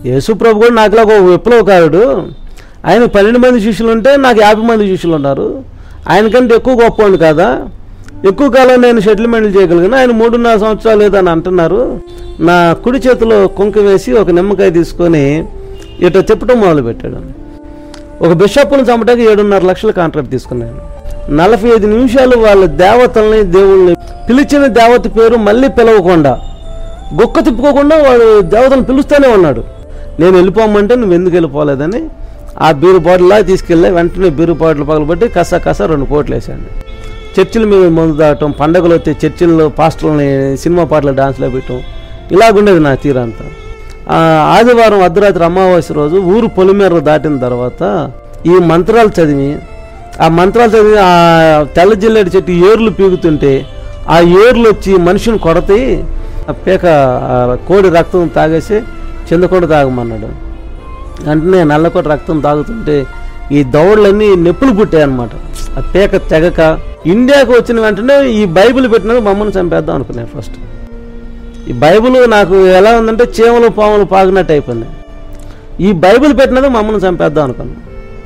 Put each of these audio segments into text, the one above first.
యేసుప్రభు కూడా నాకులాగా ఒక విప్లవకారుడు. ఆయన 12 మంది శిష్యులు ఉంటే నాకు 50 మంది శిష్యులు ఉన్నారు. ఆయనకంటే ఎక్కువ గొప్పవాడిని కాదా? ఎక్కువ కాలం నేను సెటిల్మెంట్లు చేయగలిగిన, ఆయన 3.5 సంవత్సరాలు లేదని అంటున్నారు. నా కుడి చేతిలో కుంక వేసి ఒక నిమ్మకాయ తీసుకొని ఇట్లా చెప్పడం మొదలుపెట్టాడు. ఒక బిషప్ను చంపడానికి 7.5 లక్షల కాంట్రాక్ట్ తీసుకున్నాను. 45 నిమిషాలు వాళ్ళ దేవతల్ని దేవుళ్ళని పిలిచిన దేవత పేరు మళ్ళీ పిలవకుండా, గొక్క తిప్పుకోకుండా వాడు దేవతలను పిలుస్తూనే ఉన్నాడు. నేను వెళ్ళిపోమంటే నువ్వు ఎందుకు వెళ్ళిపోలేదని ఆ బీరు బాటిల్లా తీసుకెళ్ళి వెంటనే బీరు బాటిల్ పగలబట్టి కస 2 కోట్లు వేసాను. చర్చిల మీద మందు దాటం, పండగలు వస్తే చర్చిల్లో పాస్టర్లని సినిమా పాటలు డాన్స్లో పెట్టడం, ఇలాగుండేది నా తీరంతా. ఆదివారం అర్ధరాత్రి అమావాస్య రోజు ఊరు పొలిమేర దాటిన తర్వాత ఈ మంత్రాలు చదివి ఆ తెల్ల జిల్లేడు చెట్టు ఏర్లు పీగుతుంటే ఆ ఏర్లు వచ్చి మనిషిని కొడతాయి. ఆ పేక కోడి రక్తం తాగేసి చిందకోడి తాగమన్నాడు. వెంటనే నల్లకోటి రక్తం తాగుతుంటే ఈ దవడలన్నీ నొప్పులు పుట్టాయి అన్నమాట. ఆ పేక తెగక ఇండియాకు వచ్చిన వెంటనే ఈ బైబిల్ పెట్టినందుకు మమ్మల్ని చంపేద్దాం అనుకున్నాను. ఫస్ట్ ఈ బైబిల్ నాకు ఎలా ఉందంటే చీమలు పాములు పాగినట్టు అయిపోయింది. ఈ బైబిల్ పెట్టినందుకు మమ్మల్ని చంపేద్దాం అనుకున్నాను.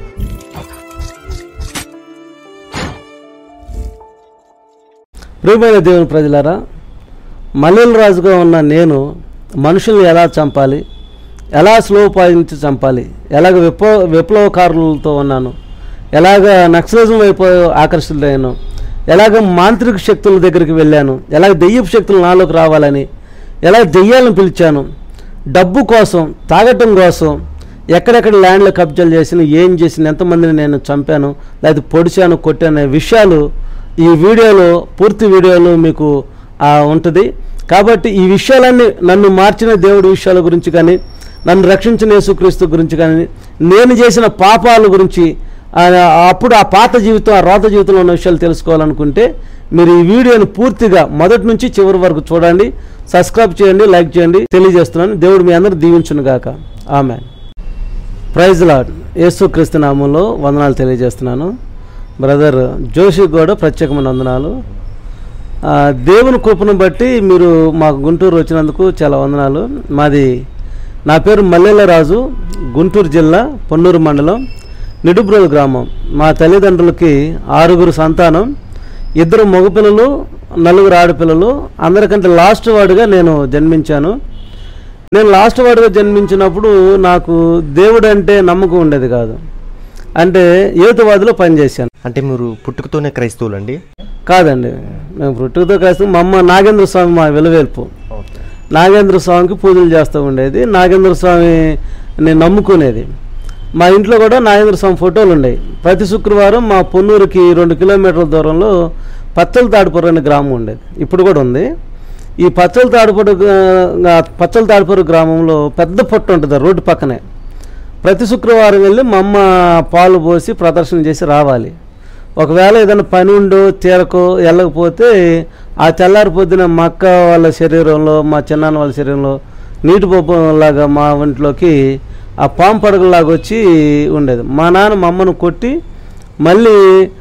ప్రియమైన దేవుని ప్రజలారా, మల్లెల రాజుగా ఉన్న నేను మనుషుల్ని ఎలా చంపాలి, ఎలా స్లోపాయించి చంపాలి, ఎలాగ విప్లవకారులతో ఉన్నాను, ఎలాగ నక్సలిజం వైపు ఆకర్షితులయ్యాను, ఎలాగ మాంత్రిక శక్తుల దగ్గరికి వెళ్ళాను, ఎలాగ దెయ్యపు శక్తులు నాలోకి రావాలని, ఎలా దెయ్యాలను పిలిచాను, డబ్బు కోసం, తాగటం కోసం, ఎక్కడెక్కడ ల్యాండ్లో కబ్జాలు చేసిన, ఏం చేసిన, ఎంతమందిని నేను చంపాను లేదా పొడిచాను కొట్టాను విషయాలు ఈ వీడియోలో, పూర్తి వీడియోలో మీకు ఉంటుంది. కాబట్టి ఈ విషయాలన్నీ నన్ను మార్చిన దేవుడి విషయాల గురించి కానీ, నన్ను రక్షించిన యేసుక్రీస్తు గురించి కానీ, నేను చేసిన పాపాల గురించి, అప్పుడు ఆ పాత జీవితం, ఆ రోత జీవితంలో ఉన్న విషయాలు తెలుసుకోవాలనుకుంటే మీరు ఈ వీడియోని పూర్తిగా మొదటి నుంచి చివరి వరకు చూడండి. సబ్స్క్రైబ్ చేయండి, లైక్ చేయండి. తెలియజేస్తున్నాను. దేవుడు మీ అందరూ దీవించును గాక. ఆమేన్. Praise lord. యేసుక్రీస్తు నామంలో వందనాలు తెలియజేస్తున్నాను. బ్రదర్ జోషి కూడా ప్రత్యేకమైన వందనాలు. దేవుని కృపను బట్టి మీరు మాకు గుంటూరు వచ్చినందుకు చాలా వందనాలు. నా పేరు మల్లెల రాజు, గుంటూరు జిల్లా పొన్నూరు మండలం నిడుబ్రోలు గ్రామం. మా తల్లిదండ్రులకి 6 సంతానం, 2 మగపిల్లలు, 4 ఆడపిల్లలు. అందరికంటే లాస్ట్ వాడుగా నేను జన్మించాను. నేను లాస్ట్ వాడుగా జన్మించినప్పుడు నాకు దేవుడు అంటే నమ్మకం ఉండేది కాదు. అంటే యేతువాదిలో పనిచేశాను. అంటే మీరు పుట్టుకతోనే క్రైస్తవులు అండి? కాదండి, మేము పుట్టుకతో క్రైస్తవు. మా అమ్మ నాగేంద్ర స్వామి, మా వెలువేల్పు నాగేంద్ర స్వామికి పూజలు చేస్తూ ఉండేది. నాగేంద్ర స్వామిని నమ్ముకునేది. మా ఇంట్లో కూడా నాగేంద్ర స్వామి ఫోటోలు ఉండేవి. ప్రతి శుక్రవారం మా పొన్నూరుకి 2 కిలోమీటర్ల దూరంలో పచ్చల తాడిపూర్ అనే గ్రామం ఉండేది, ఇప్పుడు కూడా ఉంది. ఈ పచ్చల తాడిపూర్ గ్రామంలో పెద్ద పొట్టు ఉంటుంది రోడ్డు పక్కనే. ప్రతి శుక్రవారం వెళ్ళి మా అమ్మ పాలు పోసి ప్రదర్శన చేసి రావాలి. ఒకవేళ ఏదైనా పని ఉండో తీరకో వెళ్ళకపోతే ఆ తెల్లారి పొద్దున మా అక్క వాళ్ళ శరీరంలో, మా చిన్నాన్న వాళ్ళ శరీరంలో నీటి పప్పులాగా మా ఒంట్లోకి ఆ పాము పడగలాగా వచ్చి ఉండేది. మా నాన్న మా అమ్మను కొట్టి మళ్ళీ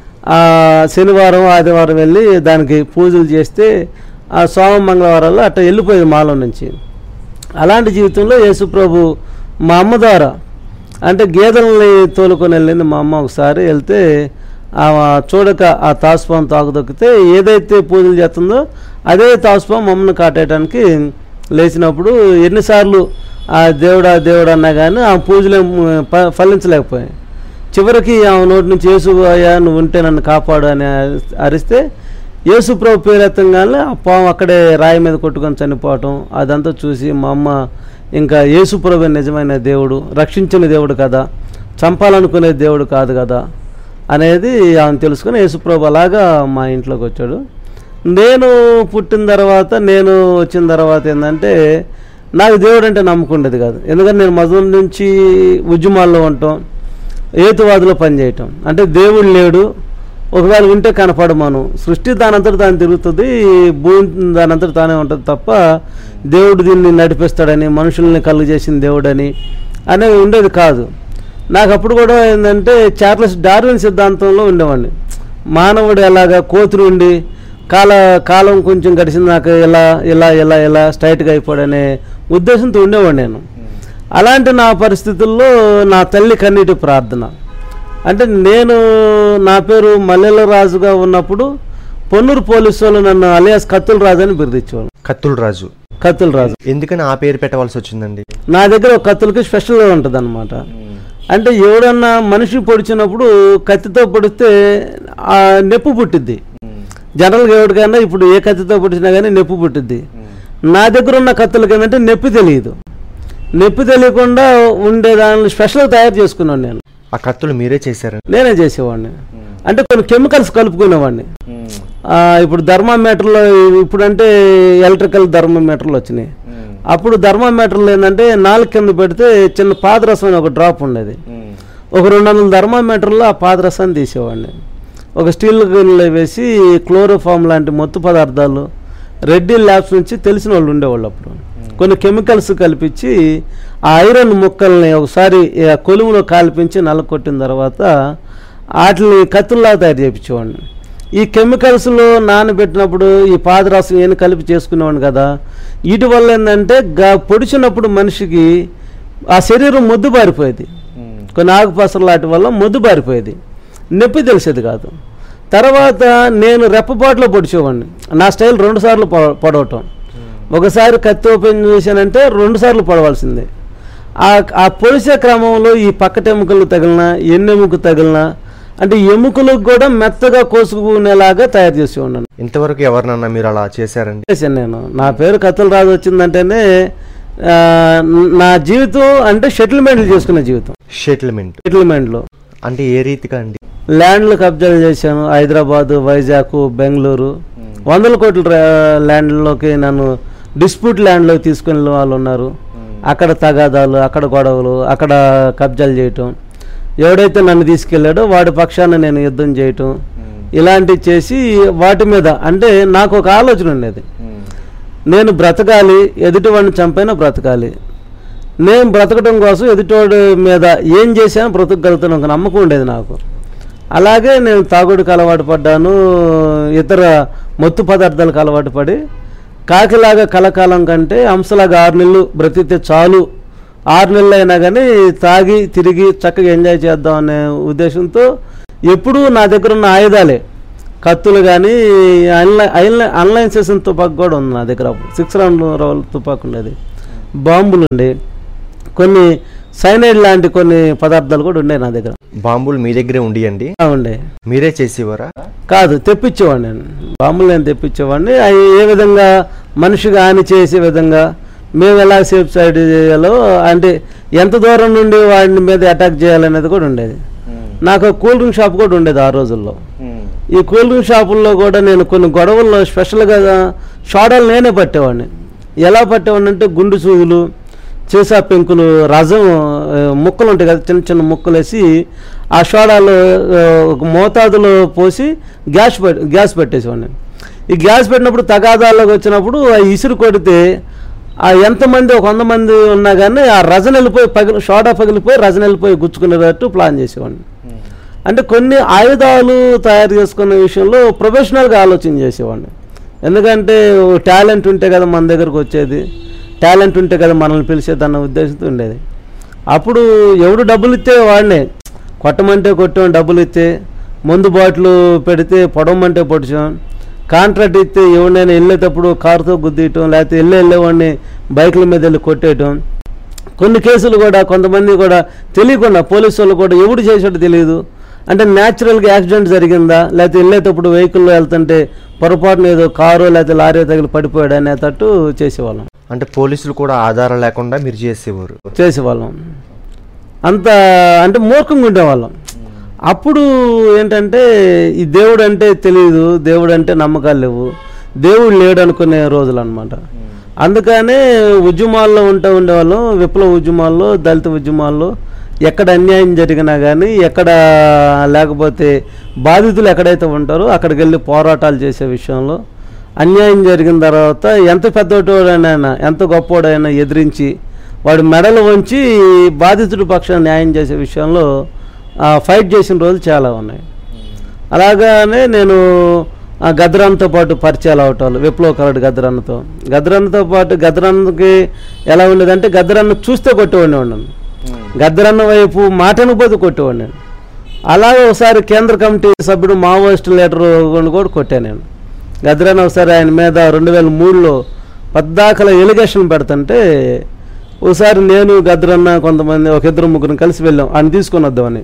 శనివారం ఆదివారం వెళ్ళి దానికి పూజలు చేస్తే ఆ సోమ మంగళవారాల్లో అట్లా వెళ్ళిపోయేది మాలో నుంచి. అలాంటి జీవితంలో యేసుప్రభు మా అమ్మ ద్వారా, అంటే గేదెలని తోలుకొని వెళ్ళింది మా అమ్మ. ఒకసారి వెళ్తే చూడక ఆ తాసుపాము తాగుదొక్కితే ఏదైతే పూజలు చేస్తుందో అదే తాసుపాము మమ్మల్ని కాటేయడానికి లేచినప్పుడు ఎన్నిసార్లు ఆ దేవుడా అన్నా కానీ ఆ పూజలు ఫలించలేకపోయాయి. చివరికి ఆమె నోటి నుంచి యేసు అయ్యా నువ్వు ఉంటే నన్ను కాపాడు అని అరిస్తే యేసుప్రభు పేరెత్తంగానే ఆ పాము అక్కడే రాయి మీద కొట్టుకొని చనిపోవటం అదంతా చూసి మా అమ్మ ఇంకా యేసుప్రభు నిజమైన దేవుడు, రక్షించిన దేవుడు కదా, చంపాలనుకునే దేవుడు కాదు కదా అనేది ఆమె తెలుసుకొని యేసుప్రభు అలాగా మా ఇంట్లోకి వచ్చాడు. నేను పుట్టిన తర్వాత, నేను వచ్చిన తర్వాత ఏంటంటే నాకు దేవుడు అంటే నమ్మకం ఉండేది కాదు. ఎందుకంటే నేను మొదటి నుంచి ఉద్యమాల్లో ఉండటం, హేతువాదిలో పనిచేయటం. అంటే దేవుడు లేడు, ఒకవేళ ఉంటే కనపడమను, సృష్టి దానంతట తాను తిరుగుతుంది, భూమి దానంతట తానే ఉంటుంది తప్ప దేవుడు దీన్ని నడిపిస్తాడని, మనుషుల్ని కలుగు చేసిన దేవుడని అనేవి ఉండేది కాదు. నాకు అప్పుడు కూడా ఏంటంటే చార్లెస్ డార్విన్ సిద్ధాంతంలో ఉండేవాడిని. మానవుడు ఎలాగా కోతులు ఉండి కాలం కొంచెం గడిచింది నాకు ఇలా స్ట్రైట్గా అయిపోడనే ఉద్దేశంతో ఉండేవాడు నేను. అలాంటి నా పరిస్థితుల్లో నా తల్లి కన్నీటి ప్రార్థన. అంటే నేను నా పేరు మల్లెల రాజుగా ఉన్నప్పుడు పొన్నూరు పోలీసు వాళ్ళు నన్ను అలియాస్ కత్తుల రాజు అని బిరుదిచ్చేవాళ్ళు. కత్తుల రాజు ఎందుకని ఆ పేరు పెట్టవలసి వచ్చిందండి? నా దగ్గర ఒక కత్తులకి స్పెషల్గా ఉంటుంది అనమాట. అంటే ఎవడన్నా మనిషి పొడిచినప్పుడు కత్తితో పొడిస్తే నొప్పి పుట్టిద్ది. జనరల్గా ఎవరికైనా ఇప్పుడు ఏ కత్తితో పొడిచినా కానీ నొప్పి పుట్టిద్ది. నా దగ్గర ఉన్న కత్తులకి ఏంటంటే నొప్పి తెలియదు. నొప్పి తెలియకుండా ఉండే దాన్ని స్పెషల్గా తయారు చేసుకున్నాను నేను. ఆ కత్తులు మీరే చేశారు? నేనే చేసేవాడిని. అంటే కొన్ని కెమికల్స్ కలుపుకునేవాడిని. ఇప్పుడు థర్మామీటర్లో ఇప్పుడంటే ఎలక్ట్రికల్ థర్మామీటర్లు వచ్చినాయి. అప్పుడు థర్మామీటర్లు ఏంటంటే 4 కింద పెడితే చిన్న పాదరసం అని ఒక డ్రాప్ ఉండేది. ఒక 200 థర్మామీటర్లో ఆ పాదరసాన్ని తీసేవాడిని. ఒక స్టీల్ గిన్నెలో వేసి క్లోరోఫామ్ లాంటి మత్తు పదార్థాలు రెడ్డి ల్యాబ్స్ నుంచి తెలిసిన వాళ్ళు ఉండేవాళ్ళు. అప్పుడు కొన్ని కెమికల్స్ కల్పించి ఆ ఐరన్ ముక్కల్ని ఒకసారి కొలుములో కాల్పించి నల్లకొట్టిన తర్వాత వాటిని కత్తుల్లా తయారు చేయించేవాడిని. ఈ కెమికల్స్లో నానబెట్టినప్పుడు ఈ పాదరసం ఏం కలిపి చేసుకునేవాడిని కదా. వీటి వల్ల ఏంటంటే పొడిచినప్పుడు మనిషికి ఆ శరీరం మొద్దు బారిపోయేది. కొన్ని ఆకుపసరు లాంటి వల్ల మొద్దు బారిపోయేది, నొప్పి తెలిసేది కాదు. తర్వాత నేను రెప్పపాటులో పొడిచేవాడిని. నా స్టైల్ 2 సార్లు పొడవటం. ఒకసారి కత్తి ఓపెన్ చేశానంటే 2 సార్లు పొడవాల్సిందే. ఆ పొడిచే క్రమంలో ఈ పక్కటెముకలు తగిలిన, ఎన్నెముక తగిలిన, అంటే ఎముకలకు కూడా మెత్తగా కోసుకునేలాగా తయారు చేసి ఉన్నాను. ఇంతవరకు ఎవరినన్నా మీరు అలా చేశారండి? చేశాను నేను. నా పేరు కత్తుల రాజు వచ్చిందంటేనే నా జీవితం అంటే సెటిల్మెంట్లు చేసుకునే జీవితం. సెటిల్మెంట్లు అంటే ఏ రీతిగా అండి? ల్యాండ్లు కబ్జాలు చేశాను. హైదరాబాదు, వైజాగ్, బెంగళూరు 100 కోట్ల ల్యాండ్లోకి నన్ను డిస్ప్యూట్ ల్యాండ్లోకి తీసుకునే వాళ్ళు ఉన్నారు. అక్కడ తగాదాలు, అక్కడ గొడవలు, అక్కడ కబ్జాలు చేయటం. ఎవడైతే నన్ను తీసుకెళ్ళాడో వాడి పక్షాన నేను యుద్ధం చేయటం, ఇలాంటివి చేసి వాటి మీద అంటే నాకు ఒక ఆలోచన ఉండేది. నేను బ్రతకాలి, ఎదుటివాడిని చంపైనా బ్రతకాలి. నేను బ్రతకడం కోసం ఎదుటివాడి మీద ఏం చేశాను బ్రతకగలుగుతాను ఒక నమ్మకం ఉండేది నాకు. అలాగే నేను తాగుడికి అలవాటు పడ్డాను, ఇతర మత్తు పదార్థాలకు అలవాటు పడి కాకిలాగా కలకాలం కంటే హంసలాగా 6 నెలలు బ్రతికితే చాలు, 6 నెలలు అయినా కానీ తాగి తిరిగి చక్కగా ఎంజాయ్ చేద్దాం అనే ఉద్దేశంతో ఎప్పుడూ నా దగ్గర ఉన్న ఆయుధాలే, కత్తులు కానీ ఆన్లైన్ సెషన్ తుపాకు కూడా ఉంది నా దగ్గర. 6 రౌండ్ తుపాకు ఉండేది, బాంబులు ఉండే, కొన్ని సైనైడ్ లాంటి కొన్ని పదార్థాలు కూడా ఉండే నా దగ్గర. బాంబులు మీ దగ్గరే ఉండి ఉండే? మీరే చేసేవారా? కాదు, తెప్పించేవాడిని నేను. బాంబులు నేను తెప్పించేవాడిని. అవి ఏ విధంగా మనిషిగా హాని చేసే విధంగా మేము ఎలా సేఫ్ సైడ్ చేయాలో, అంటే ఎంత దూరం నుండి వాడి మీద అటాక్ చేయాలనేది కూడా ఉండేది. నాకు కూల్ డ్రింక్ షాప్ కూడా ఉండేది ఆ రోజుల్లో. ఈ కూల్ డ్రింక్ షాపుల్లో కూడా నేను కొన్ని గొడవల్లో స్పెషల్గా సోడాలు నేనే పట్టేవాడిని. ఎలా పట్టేవాడిని అంటే గుండు సూదులు, చేసా పెంకులు, రసం ముక్కలు ఉంటాయి కదా, చిన్న చిన్న ముక్కలు వేసి ఆ సోడాలు ఒక మోతాదులో పోసి గ్యాస్ పెట్టేసేవాడిని. ఈ గ్యాస్ పెట్టినప్పుడు తగాదాల్లోకి వచ్చినప్పుడు ఆ ఇసురు కొడితే ఎంతమంది, ఒక 100 మంది ఉన్నా కానీ ఆ రజన వెళ్ళిపోయి సోడా పగిలిపోయి రజన వెళ్ళిపోయి గుచ్చుకునేటట్టు ప్లాన్ చేసేవాడిని. అంటే కొన్ని ఆయుధాలు తయారు చేసుకునే విషయంలో ప్రొఫెషనల్గా ఆలోచన చేసేవాడిని. ఎందుకంటే టాలెంట్ ఉంటే కదా మన దగ్గరకు వచ్చేది, టాలెంట్ ఉంటే కదా మనల్ని పిలిచేది అన్న ఉద్దేశంతో ఉండేది. అప్పుడు ఎవడు డబ్బులు ఇస్తే వాడినే కొట్టమంటే కొట్టాం, డబ్బులు ఇస్తే మందు బాటిల్ పెడితే పొడవమంటే పొడిచాం, కాంట్రాక్ట్ ఇస్తే ఎవరినైనా వెళ్ళేటప్పుడు కారుతో గుద్దీయటం, లేకపోతే వెళ్ళేవాడిని బైకుల మీద వెళ్ళి కొట్టేయటం. కొన్ని కేసులు కూడా కొంతమంది కూడా తెలియకుండా పోలీసు వాళ్ళు కూడా ఎవడు చేసేటట్టు తెలియదు. అంటే న్యాచురల్గా యాక్సిడెంట్ జరిగిందా, లేకపోతే వెళ్ళేటప్పుడు వెహికల్లో వెళ్తుంటే పొరపాటున ఏదో కారు లేకపోతే లారీ తగిలి పడిపోయాడు అనేటట్టు చేసేవాళ్ళం. అంటే పోలీసులు కూడా ఆధారం లేకుండా మీరు చేసేవాళ్ళం. అంత అంటే మూర్ఖంగా ఉండేవాళ్ళం. అప్పుడు ఏంటంటే ఈ దేవుడు అంటే తెలియదు, దేవుడు అంటే నమ్మకాలు లేవు, దేవుడు లేడు అనుకునే రోజులు అనమాట. అందుకనే ఉద్యమాల్లో ఉండేవాళ్ళం. విప్లవ ఉద్యమాల్లో, దళిత ఉద్యమాల్లో ఎక్కడ అన్యాయం జరిగినా కానీ, ఎక్కడ లేకపోతే బాధితులు ఎక్కడైతే ఉంటారో అక్కడికి వెళ్ళి పోరాటాలు చేసే విషయంలో, అన్యాయం జరిగిన తర్వాత ఎంత పెద్దోడైనా ఎంత గొప్పోడైనా ఎదిరించి వాడి మెడలు వంచి బాధితుడి పక్షాన న్యాయం చేసే విషయంలో ఫైట్ చేసిన రోజులు చాలా ఉన్నాయి. అలాగానే నేను గద్రన్నతో పాటు పరిచయాలు అవటాలు, విప్లవకారుడు గద్రన్నతో పాటు గద్రన్నకి ఎలా ఉండేదంటే గద్రన్న చూస్తే కొట్టేవాడిని ఉన్నాను, గద్రన్న వైపు మాటను పోతే కొట్టేవాడిని నేను. అలాగే ఒకసారి కేంద్ర కమిటీ సభ్యుడు మావోయిస్టు లీడర్ కూడా కొట్టాను నేను. గద్రన్న ఒకసారి ఆయన మీద 2003లో పద్దాకల ఎలిగేషన్ పెడుతుంటే ఒకసారి నేను గద్రన్న కొంతమంది ఒక 2-3 కలిసి వెళ్ళాం ఆయన తీసుకొని వద్దామని.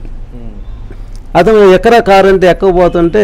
అతను ఎక్కడా కారు అంటే ఎక్కకపోతుంటే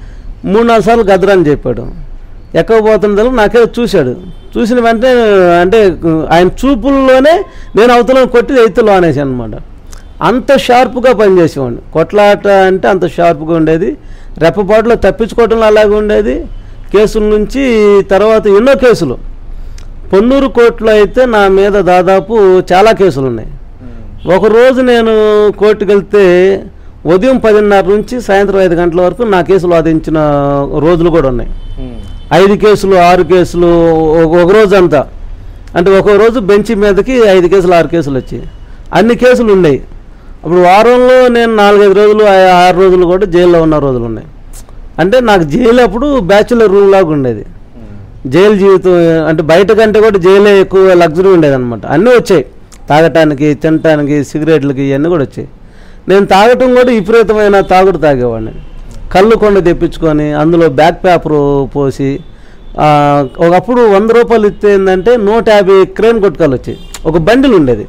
3-4 సార్లు గద్రన్న చెప్పాడు. ఎక్కకపోతుందో నాకే చూసిన వెంటనే అంటే ఆయన చూపుల్లోనే నేను అవతల కొట్టి ఎత్తులో అనేసాను అనమాట. అంత షార్ప్గా పనిచేసేవాడిని. కొట్లాట అంటే అంత షార్ప్గా ఉండేది. రెప్పపాటులో తప్పించుకోవటంలో అలాగే ఉండేది. కేసుల నుంచి తర్వాత ఎన్నో కేసులు, పొన్నూరు కోర్టులో అయితే నా మీద దాదాపు చాలా కేసులు ఉన్నాయి. ఒకరోజు నేను కోర్టుకు వెళ్తే ఉదయం 10:30 నుంచి సాయంత్రం 5 గంటల వరకు నా కేసులు వాదించిన రోజులు కూడా ఉన్నాయి. 5 కేసులు 6 కేసులు ఒక రోజు అంతా. అంటే ఒక్కో రోజు బెంచ్ మీదకి 5 కేసులు 6 కేసులు వచ్చి అన్ని కేసులు ఉన్నాయి. అప్పుడు వారంలో నేను 4-5 రోజులు 6 రోజులు కూడా జైల్లో ఉన్న రోజులు ఉన్నాయి. అంటే నాకు జైలు అప్పుడు బ్యాచులర్ రూమ్ లాగా ఉండేది. జైలు జీవితం అంటే బయట కంటే కూడా జైలే ఎక్కువ లగ్జరీ ఉండేది అనమాట. అన్నీ వచ్చాయి, తాగటానికి, తినటానికి, సిగరెట్లకి ఇవన్నీ కూడా వచ్చాయి. నేను తాగటం కూడా విపరీతమైన తాగుడు తాగేవాడిని. కళ్ళు కొండ తెప్పించుకొని అందులో బ్యాక్ పేపరు పోసి ఒకప్పుడు 100 రూపాయలు ఇస్తే ఏంటంటే 150 క్రేన్ కొట్టుకాలు వచ్చాయి. ఒక బండిల్ ఉండేది,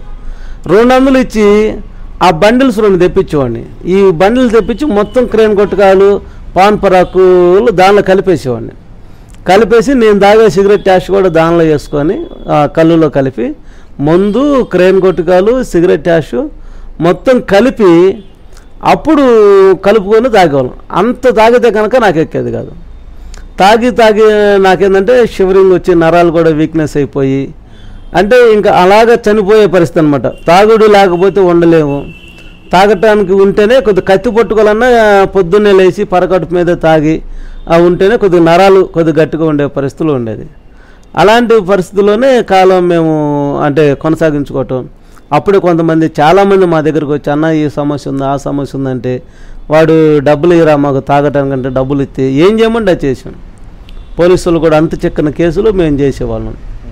200 ఇచ్చి ఆ బండిల్స్ 2 తెప్పించేవాడిని. ఈ బండిల్ తెప్పించి మొత్తం క్రేన్ కొట్టుకాలు పాన్ పరాకులు దానిలో కలిపేసేవాడిని. కలిపేసి నేను తాగే సిగరెట్ ట్యాష్ కూడా దానిలో వేసుకొని కళ్ళులో కలిపి మందు, క్రేన్ కొట్టుకాలు, సిగరెట్ ట్యాష్ మొత్తం కలిపి అప్పుడు కలుపుకొని తాగేవాళ్ళం. అంత తాగితే కనుక నాకు ఎక్కేది కాదు. తాగి నాకేంటంటే షివరింగ్ వచ్చి నరాలు కూడా వీక్నెస్ అయిపోయి అంటే ఇంకా అలాగా చనిపోయే పరిస్థితి అనమాట. తాగుడు లేకపోతే ఉండలేము, తాగటానికి ఉంటేనే కొద్ది కత్తి పట్టుకోవాలన్నా పొద్దున్నే లేచి పరకట్టు మీద తాగి ఉంటేనే కొద్దిగా నరాలు కొద్దిగా గట్టిగా ఉండే పరిస్థితులు ఉండేది. అలాంటి పరిస్థితుల్లోనే కాలం మేము అంటే కొనసాగించుకోవటం. అప్పుడే కొంతమంది చాలామంది మా దగ్గరకు వచ్చి అన్న ఈ సమస్య ఉంది, ఆ సమస్య ఉందంటే వాడు డబ్బులు ఇరా మాకు తాగటానికంటే డబ్బులు ఇస్తే ఏం చేయమంటే అది చేసాం. పోలీసులు కూడా అంత చిక్కని కేసులు మేము చేసేవాళ్ళం.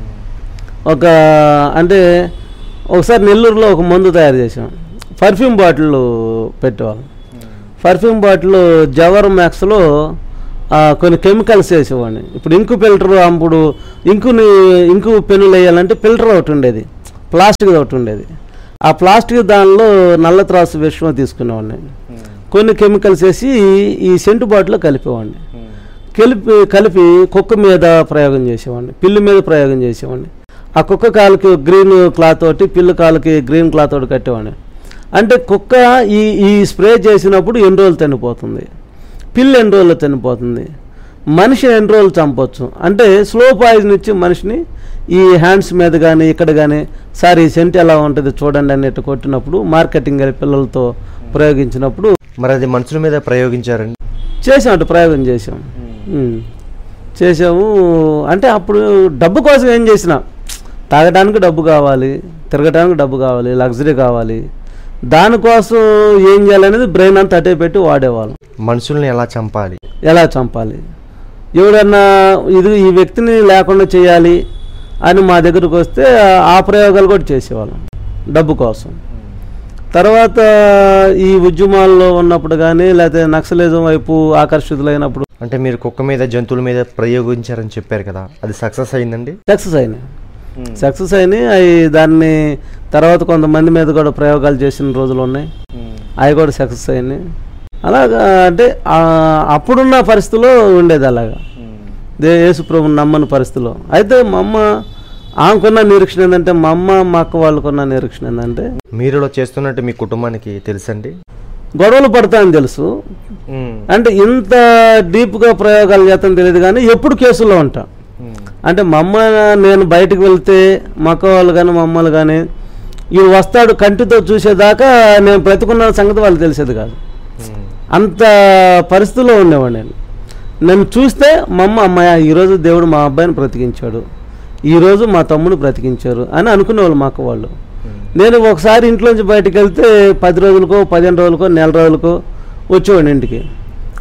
అంటే ఒకసారి నెల్లూరులో ఒక మందు తయారు చేసాం. Perfume bottle పెట్టేవాళ్ళం. పర్ఫ్యూమ్ బాటిల్ జవర్ మ్యాక్స్లో కొన్ని కెమికల్స్ వేసేవాడిని. ఇప్పుడు ఇంకు ఫిల్టర్, అప్పుడు ఇంకు పెన్నులు వేయాలంటే ఫిల్టర్ ఒకటి ఉండేది, ప్లాస్టిక్ ఒకటి ఉండేది. ఆ ప్లాస్టిక్ దానిలో నల్ల త్రాసు విషయం తీసుకునేవాడిని. కొన్ని కెమికల్స్ వేసి ఈ సెంటు బాటిల్లో కలిపేవాడిని. కలిపి కుక్క మీద ప్రయోగం చేసేవాడిని, పిల్లి మీద ప్రయోగం చేసేవాడిని. ఆ కుక్క కాలుకి గ్రీన్ క్లాత్ ఒకటి, పిల్లి కాలుకి గ్రీన్ క్లాత్ ఒకటి కట్టేవాడిని. అంటే కుక్క ఈ స్ప్రే చేసినప్పుడు ఎన్ని రోజులు చనిపోతుంది, పిల్లి ఎన్ని రోజుల్లో చనిపోతుంది, మనిషి ఎన్ని రోజులు చంపవచ్చు. అంటే స్లో పాయిజన్ ఇచ్చి మనిషిని ఈ హ్యాండ్స్ మీద కానీ ఇక్కడ కానీ సార్ ఈ సెంట్ ఎలా ఉంటుంది చూడండి అన్నట్టు కొట్టినప్పుడు మార్కెటింగ్ పిల్లలతో ప్రయోగించినప్పుడు. మరి అది మనుషుల మీద ప్రయోగించారండి? చేసాం, ప్రయోగం చేసాము. అంటే అప్పుడు డబ్బు కోసం ఏం చేసినా, తాగడానికి డబ్బు కావాలి, తిరగడానికి డబ్బు కావాలి, లగ్జరీ కావాలి, దానికోసం ఏం చేయాలనేది బ్రెయిన్ అంతా అటే పెట్టి వాడేవాళ్ళం. మనుషుల్ని ఎలా చంపాలి, ఎవడన్నా ఈ వ్యక్తిని లేకుండా చేయాలి అని మా దగ్గరకు వస్తే ఆ ప్రయోగాలు కూడా చేసేవాళ్ళం డబ్బు కోసం. తర్వాత ఈ ఉద్యమాల్లో ఉన్నప్పుడు కానీ లేకపోతే నక్సలిజం వైపు ఆకర్షితులైనప్పుడు. అంటే మీరు కుక్క మీద, జంతువుల మీద ప్రయోగించారని చెప్పారు కదా, అది సక్సెస్ అయిందండి? సక్సెస్ అయినాయి. దాన్ని తర్వాత కొంతమంది మీద కూడా ప్రయోగాలు చేసిన రోజులు ఉన్నాయి, అవి కూడా సక్సెస్ అయినాయి. అలాగా అంటే అప్పుడున్న పరిస్థితిలో ఉండేది అలాగా, యేసు ప్రభుని నమ్మని పరిస్థితిలో. అయితే మా అమ్మ ఆమెకున్న నిరీక్షణ ఏంటంటే, మా అమ్మ మా అక్క వాళ్ళకున్న నిరీక్షణ ఏంటంటే, మీరు చేస్తున్నట్టు మీ కుటుంబానికి తెలుసండి? గొడవలు పడతాయని తెలుసు, అంటే ఇంత డీప్గా ప్రయోగాలు చేస్తాను తెలియదు, కానీ ఎప్పుడు కేసుల్లో ఉంటా. అంటే మా అమ్మ నేను బయటకు వెళ్తే మా అక్క వాళ్ళు కానీ మా అమ్మలు కానీ ఇవి వస్తాడు కంటితో చూసేదాకా నేను బ్రతుకున్న సంగతి వాళ్ళు తెలిసేది కాదు. అంత పరిస్థితిలో ఉండేవాడు. నన్ను చూస్తే మా అమ్మాయ ఈరోజు దేవుడు మా అబ్బాయిని బ్రతికించాడు, ఈరోజు మా తమ్ముడు బ్రతికించారు అని అనుకునేవాళ్ళు మా అక్క వాళ్ళు. నేను ఒకసారి ఇంట్లోంచి బయటకు వెళ్తే 10 రోజులకో 15 రోజులకో నెల రోజులకో వచ్చేవాడిని ఇంటికి.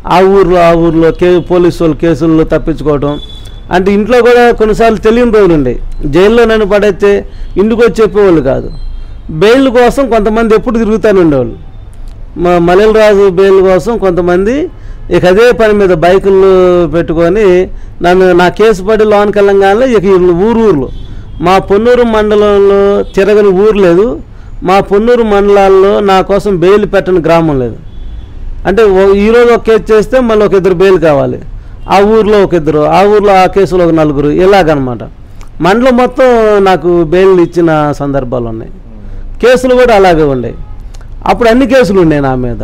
ఆ ఊర్లో పోలీసు వాళ్ళు కేసుల్లో తప్పించుకోవటం. అంటే ఇంట్లో కూడా కొన్నిసార్లు తెలియని రోజులు ఉండేవి. జైల్లో నన్ను పడైతే ఇంటికి వచ్చి చెప్పేవాళ్ళు కాదు. బెయిల్ కోసం కొంతమంది ఎప్పుడు తిరుగుతూనే ఉండేవాళ్ళు. మల్లెల రాజు బెయిల్ కోసం కొంతమంది ఇక అదే పని మీద బైకులు పెట్టుకొని నా కేసు పడి లోనికి వెళ్ళంగానే ఇక ఊర్లు మా పొన్నూరు మండలంలో తిరగని ఊరు లేదు, మా పొన్నూరు మండలాల్లో నా కోసం బెయిల్ పెట్టని గ్రామం లేదు. అంటే ఈరోజు ఒక కేసు చేస్తే మళ్ళీ ఒక ఇద్దరు బెయిల్ కావాలి, ఆ ఊర్లో ఒక ఇద్దరు, ఆ ఊర్లో ఆ కేసులో ఒక నలుగురు, ఇలాగనమాట. మండలం మొత్తం నాకు బెయిల్ ఇచ్చిన సందర్భాలు ఉన్నాయి. కేసులు కూడా అలాగే ఉండేవి. అప్పుడు అన్ని కేసులు ఉన్నాయి నా మీద.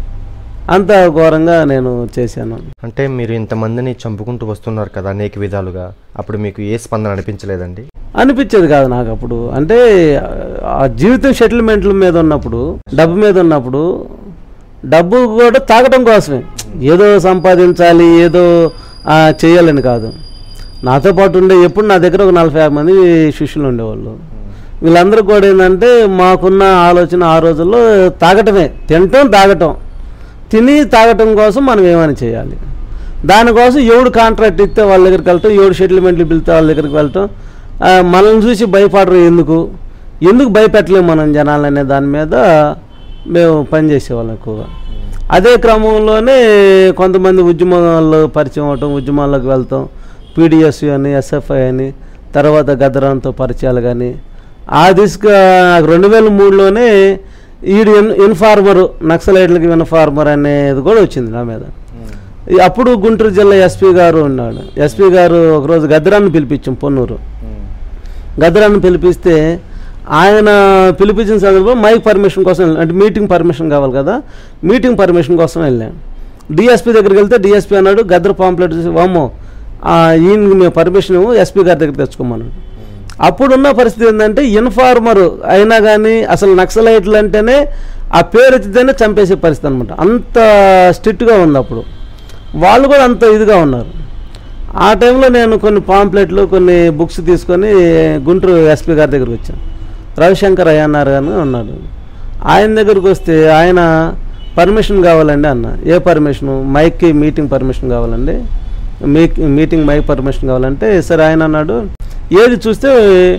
అంత ఘోరంగా నేను చేశాను. అంటే మీరు ఇంతమందిని చంపుకుంటూ వస్తున్నారు కదా అనేక విధాలుగా, అప్పుడు మీకు ఏ స్పందన అనిపించలేదండి? అనిపించేది కాదు నాకు అప్పుడు. అంటే ఆ జీవితం సెటిల్మెంట్ల మీద ఉన్నప్పుడు, డబ్బు మీద ఉన్నప్పుడు, డబ్బు కూడా తాగటం కోసమే, ఏదో సంపాదించాలి, ఏదో చేయాలని కాదు. నాతో పాటు ఉండే ఎప్పుడు నా దగ్గర ఒక 40-50 మంది శిష్యులు ఉండేవాళ్ళు. వీళ్ళందరూ కూడా ఏంటంటే మాకున్న ఆలోచన ఆ రోజుల్లో తాగటమే, తినటం తాగటం, తిని తాగటం కోసం మనం ఏమైనా చేయాలి. దానికోసం ఎవడు కాంట్రాక్ట్ ఇస్తే వాళ్ళ దగ్గరికి వెళ్ళటం, ఎవడు సెటిల్మెంట్లు పిలితే వాళ్ళ దగ్గరికి వెళ్ళటం, మనల్ని చూసి భయపడరు, ఎందుకు భయపెట్టలేము మనం జనాలనే దాని మీద మేము పనిచేసేవాళ్ళం ఎక్కువగా. అదే క్రమంలోనే కొంతమంది ఉద్యమాల్లో పరిచయం అవటం, ఉద్యమాల్లోకి వెళ్తాం, పీడిఎస్ అని, ఎస్ఎఫ్ఐ అని, తర్వాత గద్దరంతో పరిచయాలు కానీ, ఆ దిశగా 2003లోనే ఈడు ఇన్ఫార్మరు, నక్సలైట్లకి ఇన్ఫార్మర్ అనేది కూడా వచ్చింది నా మీద. అప్పుడు గుంటూరు జిల్లా ఎస్పీ గారు ఉన్నాడు. ఎస్పీ గారు ఒకరోజు గద్దరాన్ని పిలిపించాం, పొన్నూరు గద్దరాన్ని పిలిపిస్తే ఆయన పిలిపించిన సందర్భంలో మైక్ పర్మిషన్ కోసం, అంటే మీటింగ్ పర్మిషన్ కావాలి కదా, మీటింగ్ పర్మిషన్ కోసం వెళ్ళాను. డిఎస్పీ దగ్గరికి వెళ్తే డిఎస్పీ అన్నాడు, గద్దర పాంప్లెట్ చూసి వామ్మో ఈయనకి మేము పర్మిషన్ ఎస్పీ గారి దగ్గర తెచ్చుకోమన్నాడు. అప్పుడున్న పరిస్థితి ఏంటంటే ఇన్ఫార్మర్ అయినా కానీ అసలు నక్సలైట్లు అంటేనే ఆ పేరు ఎత్తితేనే చంపేసే పరిస్థితి అనమాట. అంత స్ట్రిక్ట్గా ఉంది అప్పుడు. వాళ్ళు కూడా అంత ఇదిగా ఉన్నారు. ఆ టైంలో నేను కొన్ని పాంప్లెట్లు, కొన్ని బుక్స్ తీసుకొని గుంటూరు ఎస్పీ గారి దగ్గరికి వచ్చాను. రవిశంకర్ అయ్యన్నారు అని ఉన్నాడు. ఆయన దగ్గరికి వస్తే ఆయన పర్మిషన్ కావాలండి అన్న. ఏ పర్మిషను? మైక్కి మీటింగ్ పర్మిషన్ కావాలండి, మీటింగ్ మైక్ పర్మిషన్ కావాలంటే సరే. ఆయన అన్నాడు, ఏది చూస్తే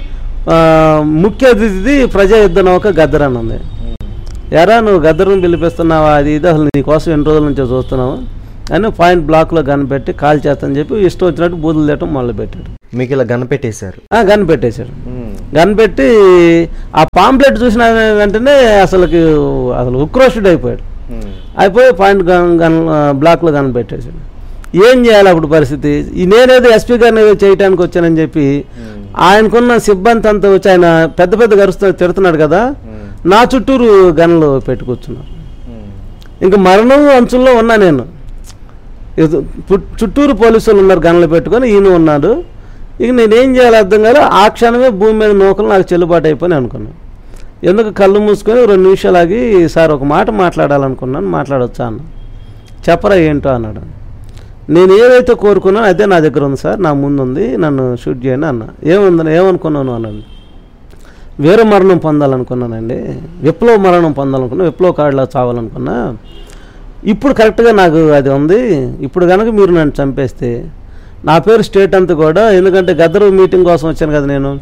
ముఖ్య అతిథి ప్రజా యుద్ధ నౌక గద్దర్ అని ఉంది. ఎరా నువ్వు గద్దరుని పిలిపిస్తున్నావా, అది ఇది అసలు నీకోసం ఎన్ని రోజుల నుంచో చూస్తున్నావు అని పాయింట్ బ్లాక్లో గన్ పెట్టి కాల్ చేస్తానని చెప్పి ఇష్టం వచ్చినట్టు బూతులు తిట్టడం మొదలు పెట్టాడు. మీకు ఇలా గన్ పెట్టేశారు? గన్ పెట్టేశాడు. గన్ పెట్టి ఆ పాంప్లెట్ చూసిన వెంటనే అసలు ఉక్రోషుడు అయిపోయి పాయింట్ బ్లాక్లో గన్ పెట్టేశాడు. ఏం చేయాలి అప్పుడు పరిస్థితి? నేనేదో ఎస్పీ గారిని చేయటానికి వచ్చానని చెప్పి ఆయనకున్న సిబ్బంది అంతా వచ్చి ఆయన పెద్ద పెద్ద తిడుతున్నాడు కదా, నా చుట్టూరు గన్లు పెట్టుకొచ్చున్నారు. ఇంకా మరణం అంచుల్లో ఉన్నా నేను. చుట్టూరు పోలీసులు ఉన్నారు గన్లు పెట్టుకొని, ఈయన ఉన్నాడు. ఇక నేనేం చేయాలి అర్థం కాదు. ఆ క్షణమే భూమి మీద నూకలు నాకు చెల్లుబాటు అయిపోయి అనుకున్నాను. ఎందుకు కళ్ళు మూసుకొని 2 నిమిషాలు ఆగి, సార్ ఒక మాట మాట్లాడాలనుకున్నాను, మాట్లాడొచ్చా అన్న. చెప్పరా ఏంటో అన్నాడు. నేను ఏదైతే కోరుకున్నానో అదే నా దగ్గర ఉంది సార్, నా ముందు ఉంది, నన్ను షూట్ చేయండి అన్న. ఏమనుకున్నాను అన్నాడు. వీర మరణం పొందాలనుకున్నానండి, విప్లవ మరణం పొందాలనుకున్నా, విప్లవ కాడులా చావాలనుకున్నా. ఇప్పుడు కరెక్ట్గా నాకు అది ఉంది. ఇప్పుడు కనుక మీరు నన్ను చంపేస్తే నా పేరు స్టేట్ అంతా కూడా, ఎందుకంటే గద్దరు మీటింగ్ కోసం వచ్చాను కదా నేను,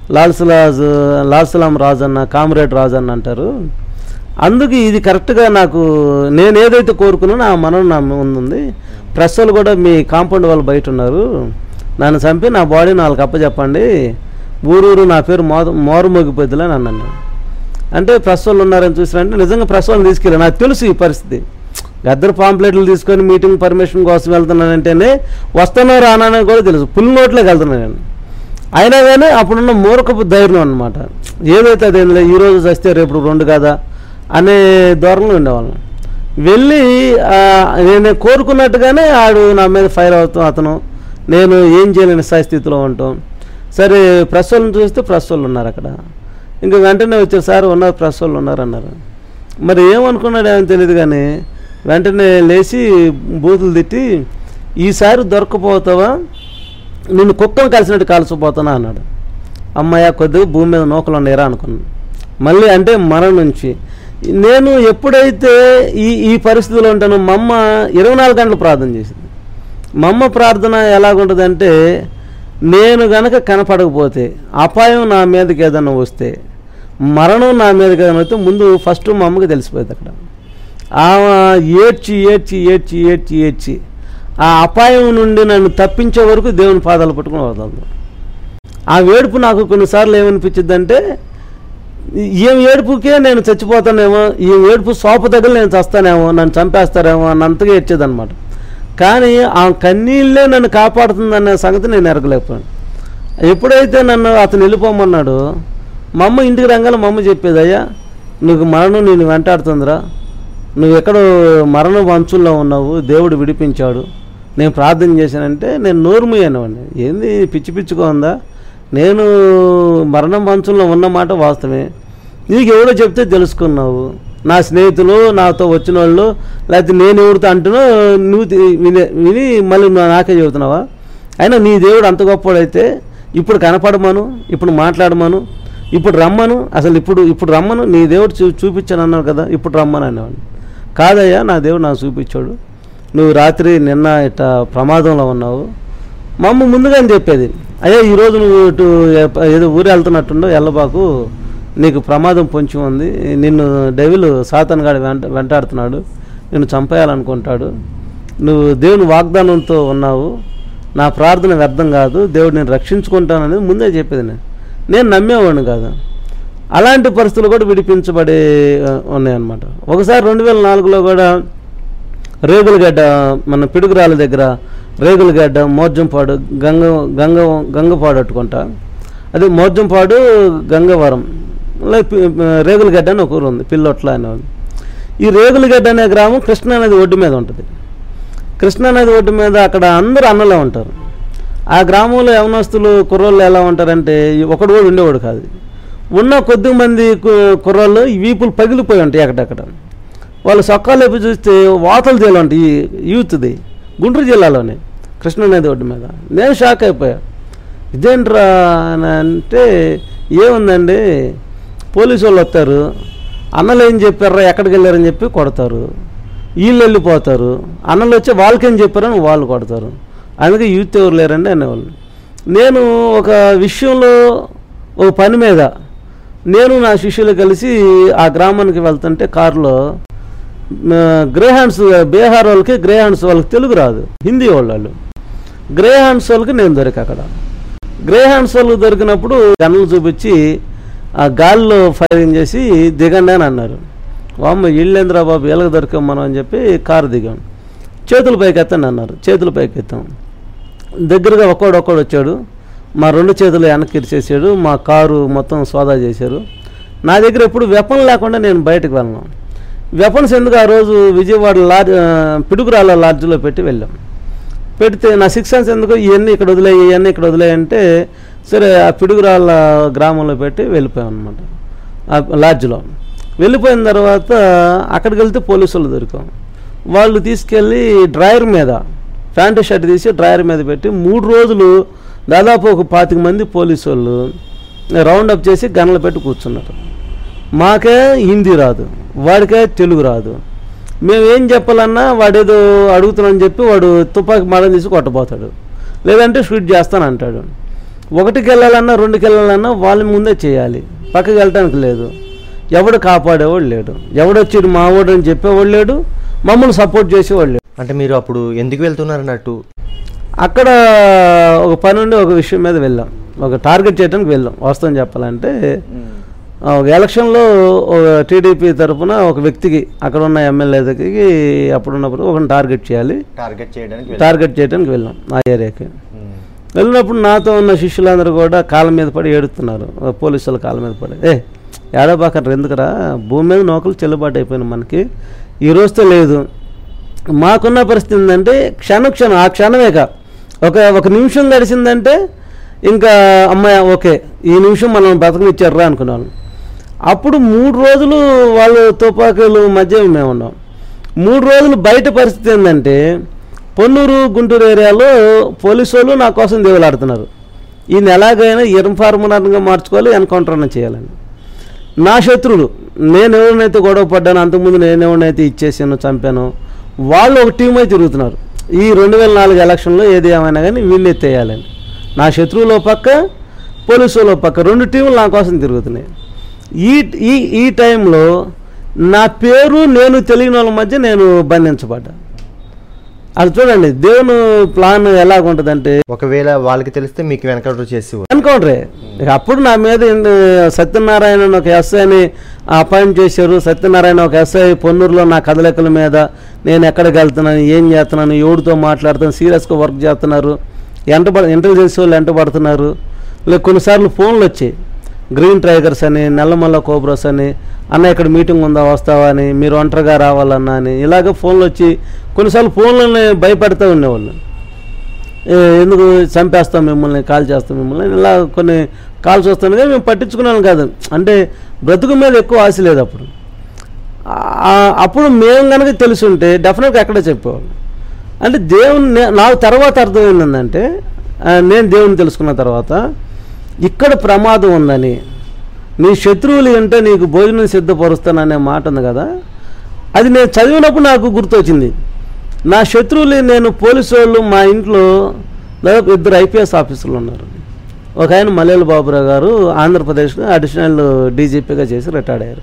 లాల్సలాం రాజు అన్న, కామ్రేడ్ రాజు అన్న అంటారు. అందుకు ఇది కరెక్ట్గా నాకు, నేను ఏదైతే కోరుకున్నానో ఆ మనం నా ముందుంది. ప్రెస్ వాళ్ళు కూడా మీ కాంపౌండ్ వాళ్ళు బయట ఉన్నారు, నన్ను చంపి నా బాడీ 4 అప్పచెప్పండి, ఊరూరు నా పేరు మోరుమోగిపోద్దులే అని అన్నాను. అంటే ప్రెస్ వాళ్ళు ఉన్నారని చూసినంటే నిజంగా ప్రెస్ వాళ్ళని తీసుకెళ్ళాను. నాకు తెలుసు ఈ పరిస్థితి. గద్దరు పాంప్లెట్లు తీసుకొని మీటింగ్ పర్మిషన్ కోసం వెళ్తున్నానంటేనే వస్తానో రానని కూడా తెలుసు, పుల్ నోట్లోకి వెళ్తున్నాను నేను. అయినా కానీ అప్పుడున్న మూర్ఖపు ధైర్యం అనమాట. ఏదైతే అదేంలే, ఈరోజు చస్తే రేపు 2 కదా అనే ధోరణిలో ఉండేవాళ్ళం. వెళ్ళి నేను కోరుకున్నట్టుగానే ఆడు నా మీద ఫైర్ అవుతాం, అతను నేను ఏం చేయలేని స్థితిలో ఉంటాం. సరే ప్రెస్ వాళ్ళని చూస్తే ప్రెస్ వాళ్ళు ఉన్నారు అక్కడ. ఇంకా వెంటనే వచ్చారు, సార్ ఉన్నారు, ప్రెస్ వాళ్ళు ఉన్నారు అన్నారు. మరి ఏమనుకున్నాడు ఏమో తెలియదు కానీ వెంటనే లేచి బూతులు తిట్టి, ఈసారి దొరకపోతావా, నిన్ను కుక్కను కలిసినట్టు కాల్చిపోతానా అన్నాడు. అమ్మాయ కొద్దిగా భూమి మీద నూకలు ఉండేరా అనుకున్నాను. మళ్ళీ అంటే మరణం నుంచి నేను ఎప్పుడైతే ఈ పరిస్థితిలో ఉంటానో మా అమ్మ 24 గంటలు ప్రార్థన చేసింది. మా అమ్మ ప్రార్థన ఎలాగుంటుందంటే, నేను గనక కనపడకపోతే, అపాయం నా మీదకి ఏదైనా వస్తే, మరణం నా మీదకి ఏదైనా వస్తే ముందు ఫస్ట్ మా అమ్మకి తెలిసిపోయింది. అక్కడ ఆమె ఏడ్చి ఏడ్చి ఏడ్చి ఏడ్చి ఏడ్చి ఆ అపాయం నుండి నన్ను తప్పించే వరకు దేవుని పాదాలు పట్టుకుని వదలదు. ఆ ఏడుపు నాకు కొన్నిసార్లు ఏమనిపించింది అంటే, ఏం ఏడుపుకే నేను చచ్చిపోతానేమో, ఈ ఏడుపు సోప దగ్గర నేను చస్తానేమో, నన్ను చంపేస్తారేమో అన్నంతగా ఏడ్చేదన్నమాట. కానీ ఆ కన్నీళ్ళే నన్ను కాపాడుతుందనే సంగతి నేను ఎరగలేకపోయాను. ఎప్పుడైతే నన్ను అతను వెళ్ళిపోమన్నాడో, మా అమ్మ ఇంటికి రంగాల మా అమ్మ చెప్పేది, అయ్యా నువ్వు మరణం నేను వెంటాడుతుందిరా, నువ్వు ఎక్కడో మరణ వంచుల్లో ఉన్నావు, దేవుడు విడిపించాడు, నేను ప్రార్థన చేశానంటే నేను నోరుమూయనివ్వండి. ఏంది పిచ్చి పిచ్చిగా ఉందా, నేను మరణం వంచుల్లో ఉన్నమాట వాస్తవమే, నీకు ఎవడో చెప్తే తెలుసుకున్నావు, నా స్నేహితులు నాతో వచ్చిన వాళ్ళు లేకపోతే నేను ఎవరితో అంటున్నా నువ్వు విని మళ్ళీ నాకే చెబుతున్నావా? అయినా నీ దేవుడు అంత గొప్పవాడైతే ఇప్పుడు కనపడమను, ఇప్పుడు మాట్లాడమను, ఇప్పుడు రమ్మను, అసలు ఇప్పుడు రమ్మను, నీ దేవుడు చూపించాను అన్నావు కదా, ఇప్పుడు రమ్మను అనేవాడిని. కాదయ్యా నా దేవుడు నాకు చూపించాడు, నువ్వు రాత్రి నిన్న ఇట్లా ప్రమాదంలో ఉన్నావు. మా అమ్మ ముందుగానే చెప్పేది, అయ్యా ఈరోజు నువ్వు ఇటు ఏదో ఊరు వెళ్తున్నట్టుండో వెళ్ళబాకు, నీకు ప్రమాదం పొంచి ఉంది, నిన్ను డెవిల్ సాతాన్ గాడు వెంటాడుతున్నాడు, నిన్ను చంపేయాలనుకుంటాడు, నువ్వు దేవుని వాగ్దానంతో ఉన్నావు, నా ప్రార్థన వ్యర్థం కాదు, దేవుడు నేను రక్షించుకుంటాననేది ముందే చెప్పేది. నేను నమ్మేవాడిని కాదు. అలాంటి పరిస్థితులు కూడా విడిపించబడి ఉన్నాయన్నమాట. ఒకసారి 2004లో కూడా రేగులగడ్డ, మన పిడుగురాల దగ్గర రేగులగడ్డ, మోర్జంపాడు, గంగపాడు అట్టుకుంటా, అదే మోర్జంపాడు గంగవరం, రేగులగడ్డ అని ఒక ఊరు ఉంది, పిల్లొట్ల అనేవాళ్ళు. ఈ రేగులగడ్డ అనే గ్రామం కృష్ణానది ఒడ్డు మీద ఉంటుంది. కృష్ణానది ఒడ్డు మీద అక్కడ అందరూ అన్నలో ఉంటారు. ఆ గ్రామంలో యవనస్తులు కుర్రోళ్ళు ఎలా ఉంటారంటే, ఒకడు కూడా ఉండేవాడు కాదు. ఉన్న కొద్ది మంది కుర్రోళ్ళు ఈ వీపులు పగిలిపోయి ఉంటాయి అక్కడక్కడ. వాళ్ళు సొక్కాలు లేపి చూస్తే వాతలు తేలి ఉంటాయి యూత్ది, గుంటూరు జిల్లాలోనే కృష్ణానది ఒడ్డు మీద. నేను షాక్ అయిపోయా, ఇదేంట్రా అని అంటే, ఏముందండి పోలీసు వాళ్ళు వస్తారు, అన్నలు ఏం చెప్పారా ఎక్కడికి వెళ్ళారని చెప్పి కొడతారు, వీళ్ళు వెళ్ళిపోతారు, అన్నలు వచ్చి వాళ్ళకేం చెప్పారని వాళ్ళు కొడతారు, అందుకే యూత్ ఎవరు లేరండి అనేవాళ్ళు. నేను ఒక విషయంలో ఒక పని మీద నేను నా శిష్యులు కలిసి ఆ గ్రామానికి వెళ్తుంటే కారులో గ్రేహాండ్స్, బీహార్ వాళ్ళకి గ్రేహాండ్స్ వాళ్ళకి తెలుగు రాదు, హిందీ వాళ్ళు, గ్రేహాండ్స్ వాళ్ళకి నేను దొరికా. అక్కడ గ్రేహాండ్స్ వాళ్ళకి దొరికినప్పుడు గన్నులు చూపించి ఆ గాలిలో ఫైరింగ్ చేసి దిగండి అని అన్నారు. వామ్మ ఇళ్ళేంద్రా బాబు ఎలాగ దొరికాం మనం అని చెప్పి కారు దిగాం. చేతులు పైకి ఎత్తండి అన్నారు, చేతులు పైకి ఎత్తాం. దగ్గరగా ఒక్కోడు వచ్చాడు, మా 2 చేతులు వెనక్కి ఇరిచేసాడు, మా కారు మొత్తం సోదా చేశారు. నా దగ్గర ఎప్పుడు వెపన్ లేకుండా నేను బయటకు వెళ్ళను. వెపన్స్ ఎందుకు ఆ రోజు విజయవాడ పిడుగురాళ్ళ లాడ్జ్లో పెట్టి వెళ్ళాం. పెడితే నా 6 సెన్స్ ఎందుకు ఇవన్నీ ఇక్కడ వదిలేయి, ఇవన్నీ ఇక్కడ వదిలేయంటే, సరే ఆ పిడుగురాళ్ళ గ్రామంలో పెట్టి వెళ్ళిపోయాం అనమాట. ఆ లాడ్జ్లో వెళ్ళిపోయిన తర్వాత అక్కడికి వెళ్తే పోలీసులు దొరికాం. వాళ్ళు తీసుకెళ్ళి డ్రైవర్ మీద ప్యాంటు షర్ట్ తీసి డ్రైవర్ మీద పెట్టి 3 రోజులు దాదాపు ఒక 25 మంది పోలీసు వాళ్ళు రౌండప్ చేసి గన్నులు పెట్టి కూర్చున్నారు. మాకే హిందీ రాదు, వాడికే తెలుగు రాదు. మేము ఏం చెప్పాలన్నా వాడేదో అడుగుతున్నాని చెప్పి వాడు తుపాకి మాడం తీసి కొట్టబోతాడు, లేదంటే షూట్ చేస్తానంటాడు. 1కి వెళ్ళాలన్నా 2కి వెళ్ళాలన్నా వాళ్ళ ముందే చేయాలి, పక్కకి వెళ్ళటానికి లేదు. ఎవడు కాపాడేవాడు లేడు, ఎవడొచ్చి మా వాడు అని చెప్పేవాడు లేడు, మమ్మల్ని సపోర్ట్ చేసేవాడు లేడు. అంటే మీరు అప్పుడు ఎందుకు వెళ్తున్నారు అన్నట్టు? అక్కడ ఒక పని ఉండి ఒక విషయం మీద వెళ్ళాం, ఒక టార్గెట్ చేయడానికి వెళ్ళాం. వాస్తవం చెప్పాలంటే ఒక ఎలక్షన్లో ఒక టీడీపీ తరఫున ఒక వ్యక్తికి, అక్కడ ఉన్న ఎమ్మెల్యేకి అప్పుడున్నప్పుడు ఒక టార్గెట్ చేయాలి, టార్గెట్ చేయడానికి వెళ్ళాం ఆ ఏరియాకి. వెళ్ళినప్పుడు నాతో ఉన్న శిష్యులందరూ కూడా కాళ్ళ మీద పడి ఏడుతున్నారు, పోలీసుల కాళ్ళ మీద పడి, ఏడబాకంటారు ఎందుకురా, భూమి మీద నౌకలు చెల్లుబాటు అయిపోయినాయి మనకి, ఈ రోజుతో లేదు. మాకున్న పరిస్థితి ఏంటంటే క్షణం ఆ క్షణమేక ఒక నిమిషం గడిచిందంటే ఇంకా అమ్మాయి ఓకే ఈ నిమిషం మనం బ్రతకనిచ్చారా అనుకున్నాను. అప్పుడు 3 రోజులు వాళ్ళు తుపాకీలు మధ్య మేము ఉన్నాం. 3 రోజులు బయట పరిస్థితి ఏంటంటే పొన్నూరు గుంటూరు ఏరియాలో పోలీసు వాళ్ళు నా కోసం దేవులాడుతున్నారు. ఈయన ఎలాగైనా ఇన్ఫార్మర్గా మార్చుకోవాలి, ఎన్కౌంటర్ అన్న చేయాలని. నా శత్రువులు నేను ఎవరినైతే గొడవ పడ్డాను, అంతకుముందు నేను ఎవరినైతే ఇచ్చేసాను, చంపాను, వాళ్ళు ఒక టీం అయితే తిరుగుతున్నారు. ఈ 2004 ఎలక్షన్లో ఏది ఏమైనా కానీ వీళ్ళు ఎత్తేయాలని, నా శత్రువులో పక్క పోలీసులో పక్క 2 టీములు నా కోసం తిరుగుతున్నాయి. ఈ ఈ ఈ టైంలో నా పేరు నేను తెలియని వాళ్ళ మధ్య నేను బంధించబడ్డా. అది చూడండి దేవుని ప్లాన్ ఎలాగుంటుందంటే, ఒకవేళ వాళ్ళకి తెలిస్తే మీకు వెనకడు చేసి అనుకోండి. ఇక అప్పుడు నా మీద సత్యనారాయణ ఒక ఎస్ఐని అపాయింట్ చేశారు. సత్యనారాయణ ఒక ఎస్ఐ పొన్నూరులో నా కదలికల మీద నేను ఎక్కడికి వెళ్తున్నాను, ఏం చేస్తున్నాను, ఎవరితో మాట్లాడుతాను, సీరియస్గా వర్క్ చేస్తున్నారు, ఇంటెలిజెన్స్ వాళ్ళు ఎంటబడుతున్నారు. లేక కొన్నిసార్లు ఫోన్లు వచ్చాయి, గ్రీన్ టైగర్స్ అని, నల్లమల్ల కోబ్రాస్ అని, అన్న ఇక్కడ మీటింగ్ ఉందా వస్తావా అని, మీరు ఒంటరిగా రావాలన్నా అని, ఇలాగ ఫోన్లు వచ్చి కొన్నిసార్లు ఫోన్లని భయపెడతా ఉండేవాళ్ళు. ఎందుకు చంపేస్తాం మిమ్మల్ని, కాల్ చేస్తాం మిమ్మల్ని, ఇలా కొన్ని కాల్స్ వస్తాను. కానీ మేము పట్టించుకున్నాను కాదు, అంటే బ్రతుకు మీద ఎక్కువ ఆశ లేదు అప్పుడు. అప్పుడు మేము కనుక తెలుసుంటే డెఫినెట్గా ఎక్కడ చెప్పేవాళ్ళు. అంటే దేవుని నాకు తర్వాత అర్థమైందంటే, నేను దేవుని తెలుసుకున్న తర్వాత ఇక్కడ ప్రమాదం ఉందని, నీ శత్రువులు అంటే నీకు భోజనం సిద్ధపరుస్తాననే మాట ఉంది కదా, అది నేను చదివినప్పుడు నాకు గుర్తొచ్చింది. నా శత్రువులు నేను పోలీసు వాళ్ళు, మా ఇంట్లో దాదాపు 2 IPS ఆఫీసర్లు ఉన్నారు. ఒక ఆయన మల్లెల బాబురావు గారు ఆంధ్రప్రదేశ్లో అడిషనల్ డీజీపీగా చేసి రిటైర్డ్ అయ్యారు.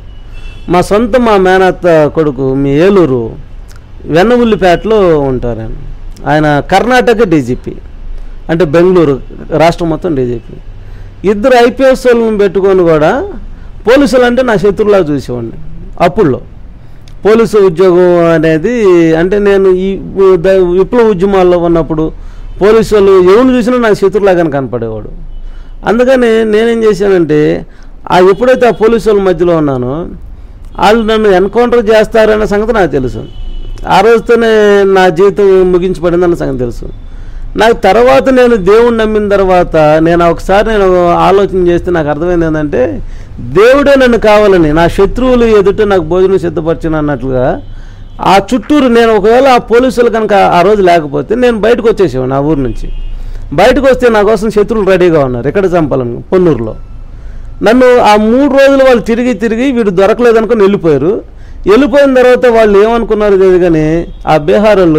మా మేనత్త కొడుకు మీ ఏలూరు వెన్నవుల్లిపేటలో ఉంటారు. ఆయన కర్ణాటక డీజీపీ, అంటే బెంగళూరు రాష్ట్రం మొత్తం డీజీపీ. 2 IPS వాళ్ళని పెట్టుకొని కూడా పోలీసులు అంటే నా శత్రువులా చూసేవాడిని. అప్పుడులో పోలీసు ఉద్యోగం అనేది, అంటే నేను ఈ విప్లవ ఉద్యమాల్లో ఉన్నప్పుడు పోలీసు వాళ్ళు ఎవరిని చూసినా నాకు శత్రువులాగానే కనపడేవాడు. అందుకని నేనేం చేశానంటే, ఎప్పుడైతే ఆ పోలీసు వాళ్ళ మధ్యలో ఉన్నానో వాళ్ళు నన్ను ఎన్కౌంటర్ చేస్తారన్న సంగతి నాకు తెలుసు. ఆ రోజుతోనే నా జీవితం ముగించబడిందన్న సంగతి తెలుసు నాకు. తర్వాత నేను దేవుణ్ణి నమ్మిన తర్వాత నేను ఒకసారి ఆలోచన చేస్తే నాకు అర్థమైంది ఏంటంటే, దేవుడే నన్ను కావాలని, నా శత్రువులు ఎదుట నాకు భోజనం సిద్ధపరిచిన అన్నట్లుగా ఆ చుట్టూరు నేను ఒకవేళ ఆ పోలీసులు కనుక ఆ రోజు లేకపోతే నేను బయటకు వచ్చేసేవాడు. నా ఊరు నుంచి బయటకు వస్తే నా కోసం శత్రువులు రెడీగా ఉన్నారు ఎక్కడ చంపాలని, పొన్నూరులో. నన్ను ఆ 3 రోజులు వాళ్ళు తిరిగి వీడు దొరకలేదనుకుని వెళ్ళిపోయారు. వెళ్ళిపోయిన తర్వాత వాళ్ళు ఏమనుకున్నారు తెలియదు కానీ ఆ బీహార్లు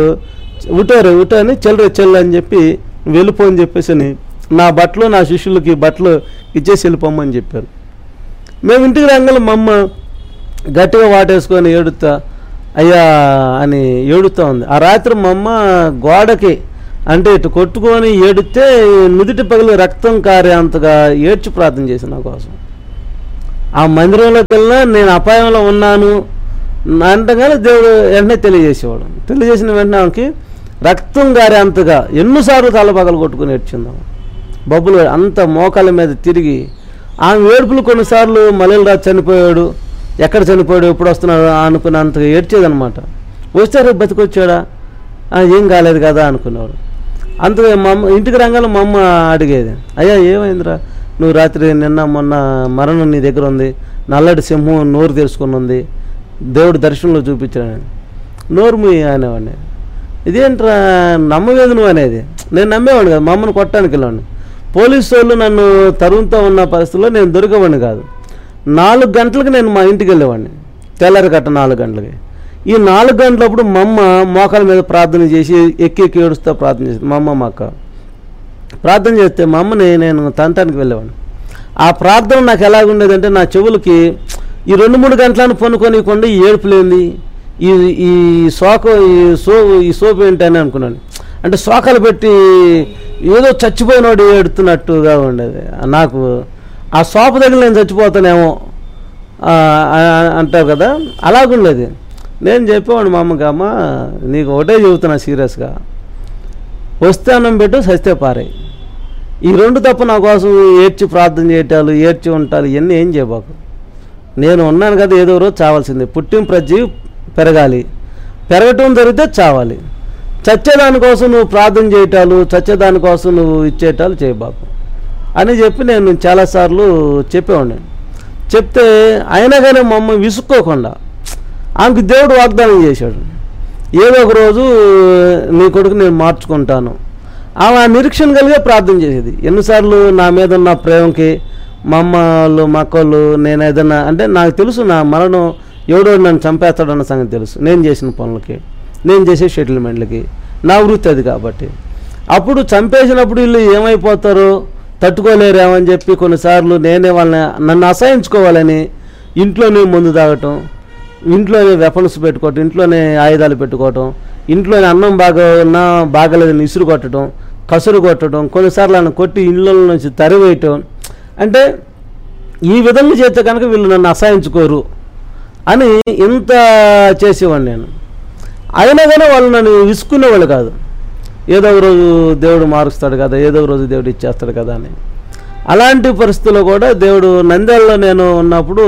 ఉట అని చెల్లు అని చెప్పి వెళ్ళిపోని చెప్పేసి నా బట్టలు నా శిష్యులకి బట్టలు ఇచ్చేసి వెళ్ళిపోమని చెప్పారు. మేము ఇంటికి రాగానే మా అమ్మ గట్టిగా వాటేసుకొని ఏడుతా అయ్యా అని ఏడుతూ ఉంది. ఆ రాత్రి మా అమ్మ గోడకి అంటే ఇటు కొట్టుకొని ఏడితే నుదుటి పగిలి రక్తం కారేంతగా ఏడ్చి ప్రార్థన చేసి నా కోసం. ఆ మందిరంలోకి వెళ్ళినా నేను అపాయంలో ఉన్నాను అంటగానే దేవుడు వెంటనే తెలియజేసేవాడు. తెలియజేసిన వెంటనే ఆమెకి రక్తం గారేంతగా ఎన్నోసార్లు తలపగలు కొట్టుకుని ఏడ్చిందాం. బబ్బులు అంత మోకాళ్ళ మీద తిరిగి ఆమె ఏడుపులు కొన్నిసార్లు మల్లెలరాజు చనిపోయాడు, ఎక్కడ చనిపోయాడు, ఎప్పుడు వస్తున్నాడు అనుకున్నంతగా ఏడ్చేదనమాట. వస్తే రేపు బతికొచ్చాడా, ఏం కాలేదు కదా అనుకునేవాడు. అంతగా మా అమ్మ ఇంటికి రంగాలో మా అమ్మ అడిగేది, అయ్యా ఏమైందిరా, నువ్వు రాత్రి నిన్న మొన్న మరణం నీ దగ్గర ఉంది, నల్లటి సింహం నోరు తెరుచుకుని ఉంది, దేవుడు దర్శనంలో చూపించాడని. నోరు మీ అనేవాడిని. ఇదేంట్రా నమ్మలేదు నువ్వు అనేది. నేను నమ్మేవాడిని కాదు, మా అమ్మను కొట్టడానికి వెళ్ళాను. పోలీసు వాళ్ళు నన్ను తరుముతో ఉన్న పరిస్థితుల్లో నేను దొరికేవాడిని కాదు. 4 గంటలకు నేను మా ఇంటికి వెళ్ళేవాడిని, తెల్లారి కట్ట 4 గంటలకి. ఈ 4 గంటలప్పుడు మా అమ్మ మోకాల మీద ప్రార్థన చేసి ఎక్కి ఏడుస్తూ ప్రార్థన చేసింది. మా అమ్మ మా అక్క ప్రార్థన చేస్తే మా అమ్మని నేను తంతానికి వెళ్ళేవాడిని. ఆ ప్రార్థన నాకు ఎలాగుండేదంటే, నా చెవులకి ఈ 2-3 గంటలను పనుకోనివ్వకుండా ఈ ఏడుపులేంది, ఈ సోపు ఏంటని అనుకున్నాను. అంటే శోకాలు పెట్టి ఏదో చచ్చిపోయినోడు ఏడుతున్నట్టుగా ఉండేది నాకు. ఆ సోప దగ్గర నేను చచ్చిపోతానేమో అంటారు కదా, అలాగుండేది. నేను చెప్పేవాడు మా అమ్మకి, అమ్మ నీకు ఒకటే చెబుతున్నా సీరియస్గా, వస్తే అన్నం పెట్టు, సస్తే పారాయి. ఈ 2 తప్ప నా కోసం ఏడ్చి ప్రార్థన చేయటాలు, ఏడ్చి ఉంటాలు, ఇవన్నీ ఏం చేయబాకు. నేను ఉన్నాను కదా, ఏదో రోజు చావాల్సిందే. పుట్టిన ప్రతి పెరగాలి, పెరగటం జరిగితే చావాలి. చచ్చేదానికోసం నువ్వు ప్రార్థన చేయటాలు, చచ్చేదానికోసం నువ్వు ఇచ్చేటాలు చేయబాకు అని చెప్పి నేను చాలాసార్లు చెప్పేవాడిని. చెప్తే అయినా కానీ మా అమ్మ విసుక్కోకుండా ఆమెకు దేవుడు వాగ్దానం చేశాడు, ఏదో ఒక రోజు నీ కొడుకు నేను మార్చుకుంటాను. ఆమె ఆ నిరీక్షణ కలిగే ప్రార్థన చేసేది. ఎన్నిసార్లు నా మీద ఉన్న ప్రేమకి మా అమ్మ వాళ్ళు మా అక్కళ్ళు నేను ఏదైనా అంటే నాకు తెలుసు నా మరణం ఎవడో నన్ను చంపేస్తాడన్న సంగతి తెలుసు, నేను చేసిన పనులకి, నేను చేసే సెటిల్మెంట్లకి, నా వృత్తి అది కాబట్టి. అప్పుడు చంపేసినప్పుడు వీళ్ళు ఏమైపోతారో తట్టుకోలేరేమని చెప్పి కొన్నిసార్లు నేనే వాళ్ళని నన్ను అసహించుకోవాలని ఇంట్లోనే మందు తాగటం, ఇంట్లోనే వెపన్స్ పెట్టుకోవటం, ఇంట్లోనే ఆయుధాలు పెట్టుకోవటం, ఇంట్లోనే అన్నం బాగలేదని ఇసురు కొట్టడం, కసురు కొట్టడం, కొన్నిసార్లు నన్ను కొట్టి ఇళ్ళ నుంచి తరివేయటం. అంటే ఈ విధంగా చేస్తే కనుక వీళ్ళు నన్ను అసహించుకోరు అని ఇంత చేసేవాడిని నేను. అయినా కానీ వాళ్ళు నన్ను విసుక్కునేవాళ్ళు కాదు. ఏదో ఒక రోజు దేవుడు మారుస్తాడు కదా, ఏదో ఒక రోజు దేవుడు ఇచ్చేస్తాడు కదా అని. అలాంటి పరిస్థితుల్లో కూడా దేవుడు నంద్యాలలో నేను ఉన్నప్పుడు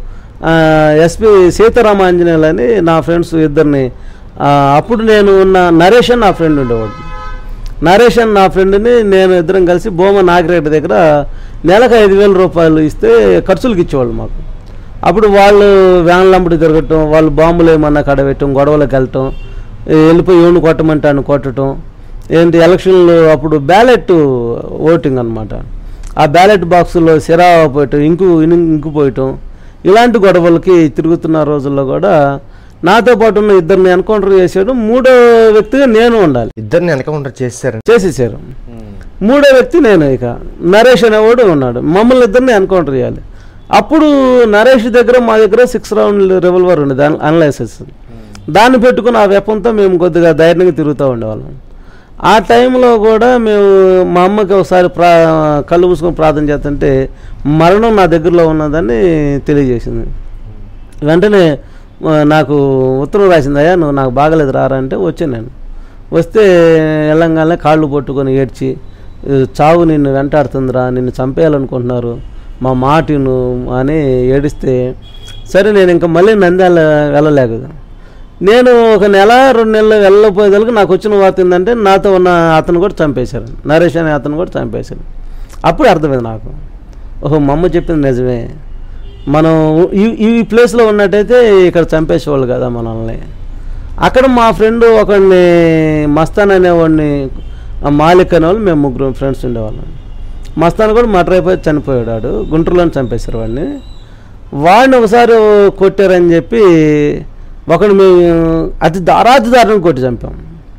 ఎస్పి సీతారామాంజనేయులు అని నా ఫ్రెండ్స్ ఇద్దరిని, అప్పుడు నేను ఉన్న నరేష్ అని నా ఫ్రెండ్ ఉండేవాడు. నరేష్ అని నా ఫ్రెండ్ని నేను ఇద్దరం కలిసి బోమ నాగిరెడ్డి దగ్గర నెలకు 5,000 రూపాయలు ఇస్తే ఖర్చులకు ఇచ్చేవాళ్ళు మాకు. అప్పుడు వాళ్ళు వ్యాన్లంబడి తిరగటం, వాళ్ళు బాంబులు ఏమన్నా కడబెట్టడం, గొడవలకు వెళ్ళటం, వెళ్ళిపోయి ఎవరిని కొట్టమంటే అని కొట్టడం, ఏంటి ఎలక్షన్లు అప్పుడు బ్యాలెట్ ఓటింగ్ అనమాట, ఆ బ్యాలెట్ బాక్సుల్లో సిరా పోయటం, ఇంకుపోయటం, ఇలాంటి గొడవలకి తిరుగుతున్న రోజుల్లో కూడా నాతో పాటు ఉన్న ఇద్దరిని ఎన్కౌంటర్ చేశాడు. మూడో వ్యక్తిగా నేను ఉండాలి. ఇద్దరిని ఎన్కౌంటర్ చేసేసారు. మూడో వ్యక్తి నేను, ఇక నరేష్ అనేవాడు ఉన్నాడు. మమ్మల్ని ఇద్దరిని ఎన్కౌంటర్ చేయాలి. అప్పుడు నరేష్ దగ్గర మా దగ్గర 6 రౌండ్ రివల్వర్ ఉండేది, అన్లైసెన్స్. దాన్ని పెట్టుకుని ఆ వెపంతో మేము కొద్దిగా ధైర్యంగా తిరుగుతూ ఉండేవాళ్ళం. ఆ టైంలో కూడా మేము మా అమ్మకి ఒకసారి కళ్ళు మూసుకొని ప్రార్థన చేస్తుంటే మరణం నా దగ్గరలో ఉన్నదని తెలియజేసింది. వెంటనే నాకు ఉత్తరం రాసింది, అయ్యా నువ్వు నాకు బాగలేదు రారా అంటే వచ్చాను. నేను వస్తే వెళ్ళంగానే కాళ్ళు పట్టుకొని ఏడ్చి, చావు నిన్ను వెంటాడుతుందిరా, నిన్ను చంపేయాలనుకుంటున్నారు, మా మాటిను అని ఏడిస్తే, సరే నేను ఇంకా మళ్ళీ నంద్యాల వెళ్ళలేక నేను ఒక 1-2 నెలలు వెళ్ళకపోయేదానికి నాకు వచ్చిన వార్త ఏంటంటే నాతో ఉన్న అతను కూడా చంపేశారు, నరేష్ అనే అతను కూడా చంపేశారు. అప్పుడు అర్థమైంది నాకు, ఓహో మా అమ్మ చెప్పింది నిజమే, మనం ఈ ప్లేస్లో ఉన్నట్టయితే ఇక్కడ చంపేసేవాళ్ళు కదా మనల్ని. అక్కడ మా ఫ్రెండ్ ఒకడిని మస్తాన్ అనేవాడిని, మాలిక్ అనేవాళ్ళు, మేము 3 ఫ్రెండ్స్ ఉండేవాళ్ళం. మస్తాన్ కూడా మర్డర్ అయిపోయి చనిపోయాడు, గుంటూరులోనే చంపేశారు వాడిని. వాడిని ఒకసారి కొట్టారని చెప్పి ఒకడు మేము అతి దారుణంగా కొట్టి చంపాం.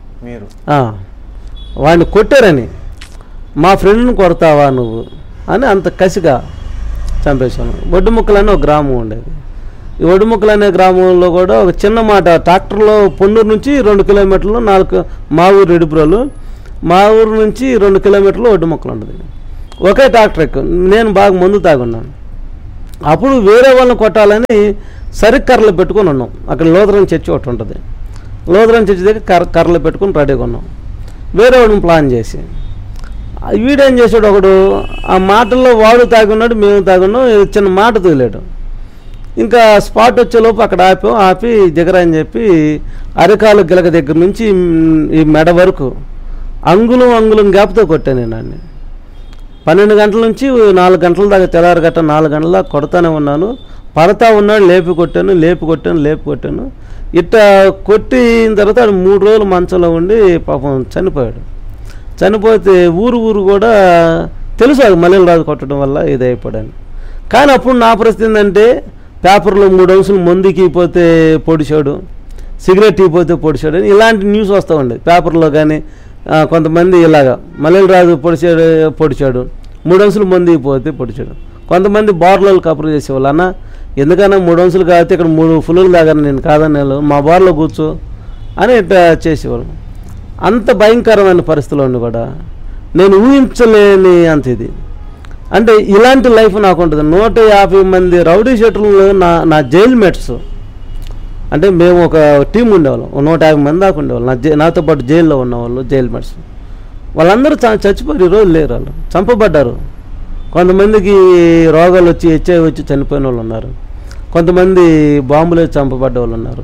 వాడిని కొట్టారని, మా ఫ్రెండ్ని కొడతావా నువ్వు అని అంత కసిగా చంపేశాను. ఒడ్డుముక్కలు అనే ఒక గ్రామం ఉండేది. ఈ ఒడ్డుముక్కలు అనే గ్రామంలో కూడా ఒక చిన్న మాట, ట్రాక్టర్లో పొన్నూరు నుంచి 2 కిలోమీటర్లు, మా ఊరు రెడ్డిపురాలు, మా ఊరు నుంచి 2 కిలోమీటర్లు ఒడ్డుముక్కలు ఉంటుంది. ఒకే ట్రాక్టర్ ఎక్కువ. నేను బాగా మందు తాగున్నాను. అప్పుడు వేరే వాళ్ళని కొట్టాలని సరికర్రలు పెట్టుకొని ఉన్నాం. అక్కడ లోదరన్ చర్చి ఒకటి ఉంటుంది, లోదరన్ చర్చి దగ్గర కర్రలు పెట్టుకొని రెడీగా ఉన్నాం. వేరే వాడిని ప్లాన్ చేసి వీడేం చేశాడు, ఒకడు ఆ మాటల్లో వాడు తాగున్నాడు, మేము తాగున్నాం, చిన్న మాట తగిలాడు. ఇంకా స్పాట్ వచ్చేలోపు అక్కడ ఆపి దిగరా అని చెప్పి అరికాలు గిలక దగ్గర నుంచి ఈ మెడ వరకు అంగుళం గ్యాప్తో కొట్టాను నేను అన్ని. 12 గంటల నుంచి 4 గంటల దాకా, తెల్లారి గట్ట 4 గంటల దాకా కొడతానే ఉన్నాను. పడతా ఉన్నాడు, లేపి కొట్టాను. ఇట్లా కొట్టిన తర్వాత 3 రోజులు మంచంలో ఉండి పాపం చనిపోయాడు. చనిపోతే ఊరు కూడా తెలుసు అది మల్లెల రాజు కొట్టడం వల్ల ఇది అయిపోయాను. కానీ అప్పుడు నా పరిస్థితి ఏంటంటే పేపర్లో 3 అంశాలు మందుకి పోతే పొడిచాడు, సిగరెట్ ఇపోతే పొడిచాడు అని ఇలాంటి న్యూస్ వస్తూ ఉండేది పేపర్లో. కానీ కొంతమంది ఇలాగా మల్లెల రాజు పొడిచాడు, 3 అంశాలు మందుకి పోతే పొడిచాడు. కొంతమంది బార్లో కబురు చేసేవాళ్ళు, అన్న ఎందుకన్నా 3 అంశాలు కాబట్టి ఇక్కడ 3 ఫుల్లు దాగాను, నేను కాదని మా బార్లో కూర్చో అని ఇట్లా చేసేవాళ్ళు. అంత భయంకరమైన పరిస్థితుల్లో ఉండి కూడా నేను ఊహించలేని అంత ఇది. అంటే ఇలాంటి లైఫ్ నాకు ఉంటుంది. 150 మంది రౌడీ షీటర్లు నా జైల్ మేట్స్. అంటే మేము ఒక టీం ఉండేవాళ్ళం, 150 మంది దాకా ఉండేవాళ్ళు నాతో పాటు జైల్లో ఉన్నవాళ్ళు, జైల్ మేట్స్. వాళ్ళందరూ చచ్చిపోయారు, ఈరోజు లేరు, వాళ్ళు చంపబడ్డారు. కొంతమందికి రోగాలు వచ్చి హెచ్ఐవి వచ్చి చనిపోయిన వాళ్ళు ఉన్నారు, కొంతమంది బాంబులు వచ్చి చంపబడ్డ వాళ్ళు ఉన్నారు.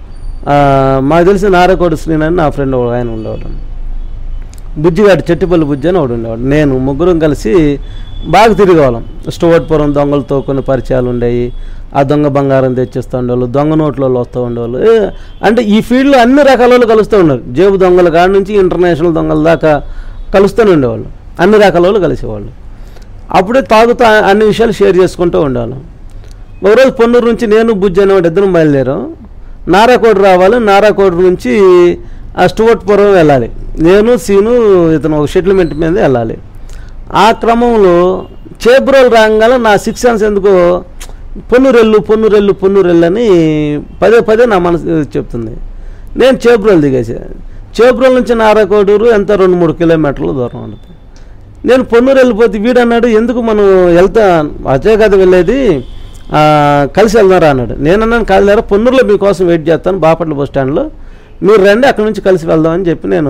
మాకు తెలిసి నారకోడి శ్రీని అని నా ఫ్రెండ్ ఆయన ఉండేవాడు, బుజ్జిగాడు చెట్టిపల్లి బుజ్జి అని ఒకడు ఉండేవాడు. నేను ముగ్గురం కలిసి బాగా తిరిగేవాళ్ళం. స్టోవట్పురం దొంగలతో కొన్ని పరిచయాలు ఉండేవి. ఆ దొంగ బంగారం తెచ్చిస్తూ ఉండేవాళ్ళు, దొంగ నోట్లో వస్తూ ఉండేవాళ్ళు. అంటే ఈ ఫీల్డ్లో అన్ని రకాల వాళ్ళు కలుస్తూ ఉన్నారు. జేబు దొంగల కాడ నుంచి ఇంటర్నేషనల్ దొంగల దాకా కలుస్తూనే ఉండేవాళ్ళు, అన్ని రకాల వాళ్ళు కలిసేవాళ్ళు. అప్పుడే తాగుతూ అన్ని విషయాలు షేర్ చేసుకుంటూ ఉండాలి. ఒకరోజు పొన్నూరు నుంచి నేను బుజ్జి అనేవాడు ఇద్దరం బయలుదేరాం. నారాకోట రావాలి. నారాకోట నుంచి స్టువర్ట్పురం వెళ్ళాలి. నేను సీను ఇతను ఒక సెటిల్మెంట్ మీద వెళ్ళాలి. ఆ క్రమంలో చేబ్రోలు రాగానే నా 6 సెన్స్ ఎందుకో పొన్నూరెల్లు అని పదే నా మనసు చెప్తుంది. నేను చేబ్రోలు దిగేసాను. చేబ్రోలు నుంచి నారాకోటూరు ఎంత 2-3 కిలోమీటర్ల దూరం ఉంటుంది. నేను పొన్నూరు వెళ్ళిపోతే వీడన్నాడు ఎందుకు మనం వెళ్తా అదే కదా వెళ్ళేది, కలిసి వెళ్దారా అన్నాడు. నేను అన్నాను కాదు లేరా, పొన్నూరులో మీకోసం వెయిట్ చేస్తాను బాపట్ల బస్ స్టాండ్లో, మీరు రండి అక్కడి నుంచి కలిసి వెళ్దామని చెప్పి నేను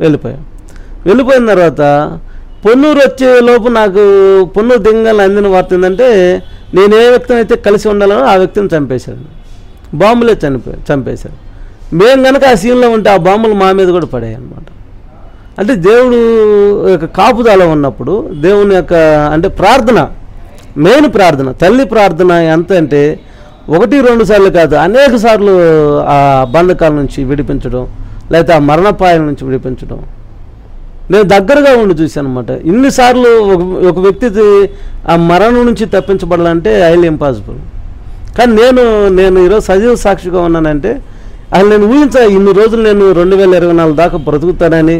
వెళ్ళిపోయిన తర్వాత పొన్నూరు వచ్చే లోపు నాకు పొన్నూరు దింగాలని అందిన వార్త ఏంటంటే నేను ఏ వ్యక్తిని అయితే కలిసి ఉండాలనో ఆ వ్యక్తిని చంపేశాడు. బాంబులే చంపేశాడు. మేము కనుక ఆ సీన్లో ఉంటే ఆ బాంబులు మా మీద కూడా పడాయి అన్నమాట. అంటే దేవుడు యొక్క కాపుదల ఉన్నప్పుడు దేవుని యొక్క అంటే ప్రార్థన, మెయిన్ ప్రార్థన, తల్లి ప్రార్థన ఎంత అంటే 1-2 సార్లు కాదు, అనేక సార్లు ఆ బంధకాల నుంచి విడిపించడం, లేకపోతే ఆ మరణపాయం నుంచి విడిపించడం నేను దగ్గరగా ఉండి చూశాను అనమాట. ఇన్నిసార్లు ఒక వ్యక్తి ఆ మరణం నుంచి తప్పించబడాలంటే హైలీ ఇంపాసిబుల్. కానీ నేను ఈరోజు సజీవ సాక్షిగా ఉన్నానంటే అసలు నేను ఇన్ని రోజులు నేను 2024 దాకా బ్రతుకుతానని,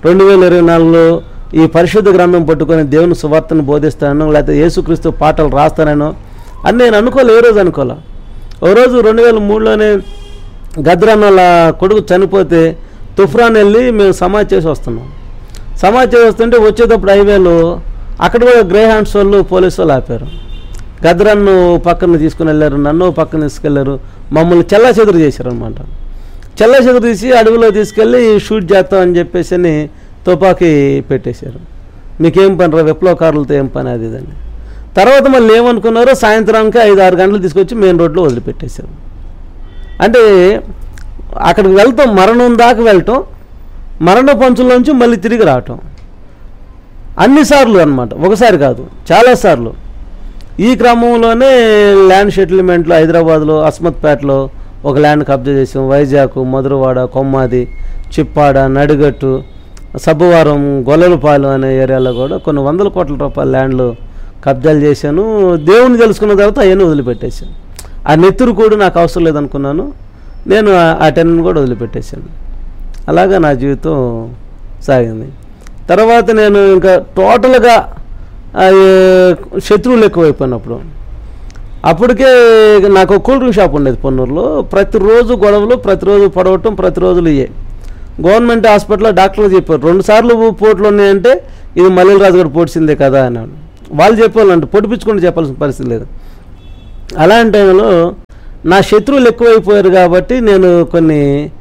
2024లో ఈ పరిశుద్ధ గ్రంథం పట్టుకొని దేవుని సువార్తను బోధిస్తానో, లేకపోతే యేసుక్రీస్తు పాటలు రాస్తానో అని నేను ఏ రోజు అనుకోలే. ఓ రోజు 2003లోనే గద్రాన్ వాళ్ళ కొడుకు చనిపోతే తుఫ్రాన్ వెళ్ళి మేము సమాధి చేసి వస్తున్నాం. సమాధి చేసి వస్తుంటే వచ్చేటప్పుడు హైవేలో అక్కడ కూడా గ్రే హ్యాండ్స్ వాళ్ళు పోలీసు వాళ్ళు ఆపారు. గద్రాన్ను పక్కన తీసుకుని వెళ్ళారు, నన్ను పక్కన తీసుకెళ్లారు, మమ్మల్ని చెల్లాచెదురు చేశారు అనమాట. చెల్లాచెదురు తీసి అడవిలో తీసుకెళ్ళి షూట్ చేస్తామని చెప్పేసి అని తుపాకీ పెట్టేశారు. మీకేం పని రా, విప్లవకారులతో ఏం పని అది ఇదని. తర్వాత మళ్ళీ ఏమనుకున్నారో సాయంత్రానికి 5-6 గంటలు తీసుకొచ్చి మెయిన్ రోడ్లో వదిలిపెట్టేశారు. అంటే అక్కడికి వెళ్తాం, మరణం దాకా వెళ్ళటం, మరణ పంచుల్లోంచి మళ్ళీ తిరిగి రావటం అన్నిసార్లు అనమాట, ఒకసారి కాదు చాలాసార్లు. ఈ క్రమంలోనే ల్యాండ్ సెటిల్మెంట్లో హైదరాబాద్లో అస్మత్పేటలో ఒక ల్యాండ్ కబ్జా చేసాం. వైజాగ్, మధురవాడ, కొమ్మాది, చిప్పాడ, నడిగట్టు, సబ్బువారం, గొల్లలపాలెం అనే ఏరియాలో కూడా కొన్ని 100 కోట్ల రూపాయల ల్యాండ్లు కబ్జాలు చేశాను. దేవుని తెలుసుకున్న తర్వాత అవన్నీ వదిలిపెట్టేశాను. ఆ నెత్తురు కూడా నాకు అవసరం లేదనుకున్నాను, నేను ఆ టెన్ కూడా వదిలిపెట్టేశాను. అలాగా నా జీవితం సాగింది. తర్వాత నేను ఇంకా టోటల్గా శత్రువులు ఎక్కువైపోయినప్పుడు అప్పటికే నాకు కూల్ డ్రింక్ షాప్ ఉండేది పొన్నూరులో. ప్రతిరోజు గొడవలు, ప్రతిరోజు పడవటం, ప్రతిరోజులు ఇయ్యే. గవర్నమెంట్ హాస్పిటల్లో డాక్టర్లు చెప్పారు 2 సార్లు పోట్లు ఉన్నాయంటే ఇది మల్లెల రాజు గారు పొడిచిందే కదా అన్నాడు. వాళ్ళు చెప్పాలంటే పొడిపించుకుంటూ చెప్పాల్సిన పరిస్థితి లేదు. అలాంటి టైంలో నా శత్రువులు ఎక్కువైపోయారు కాబట్టి నేను కొన్ని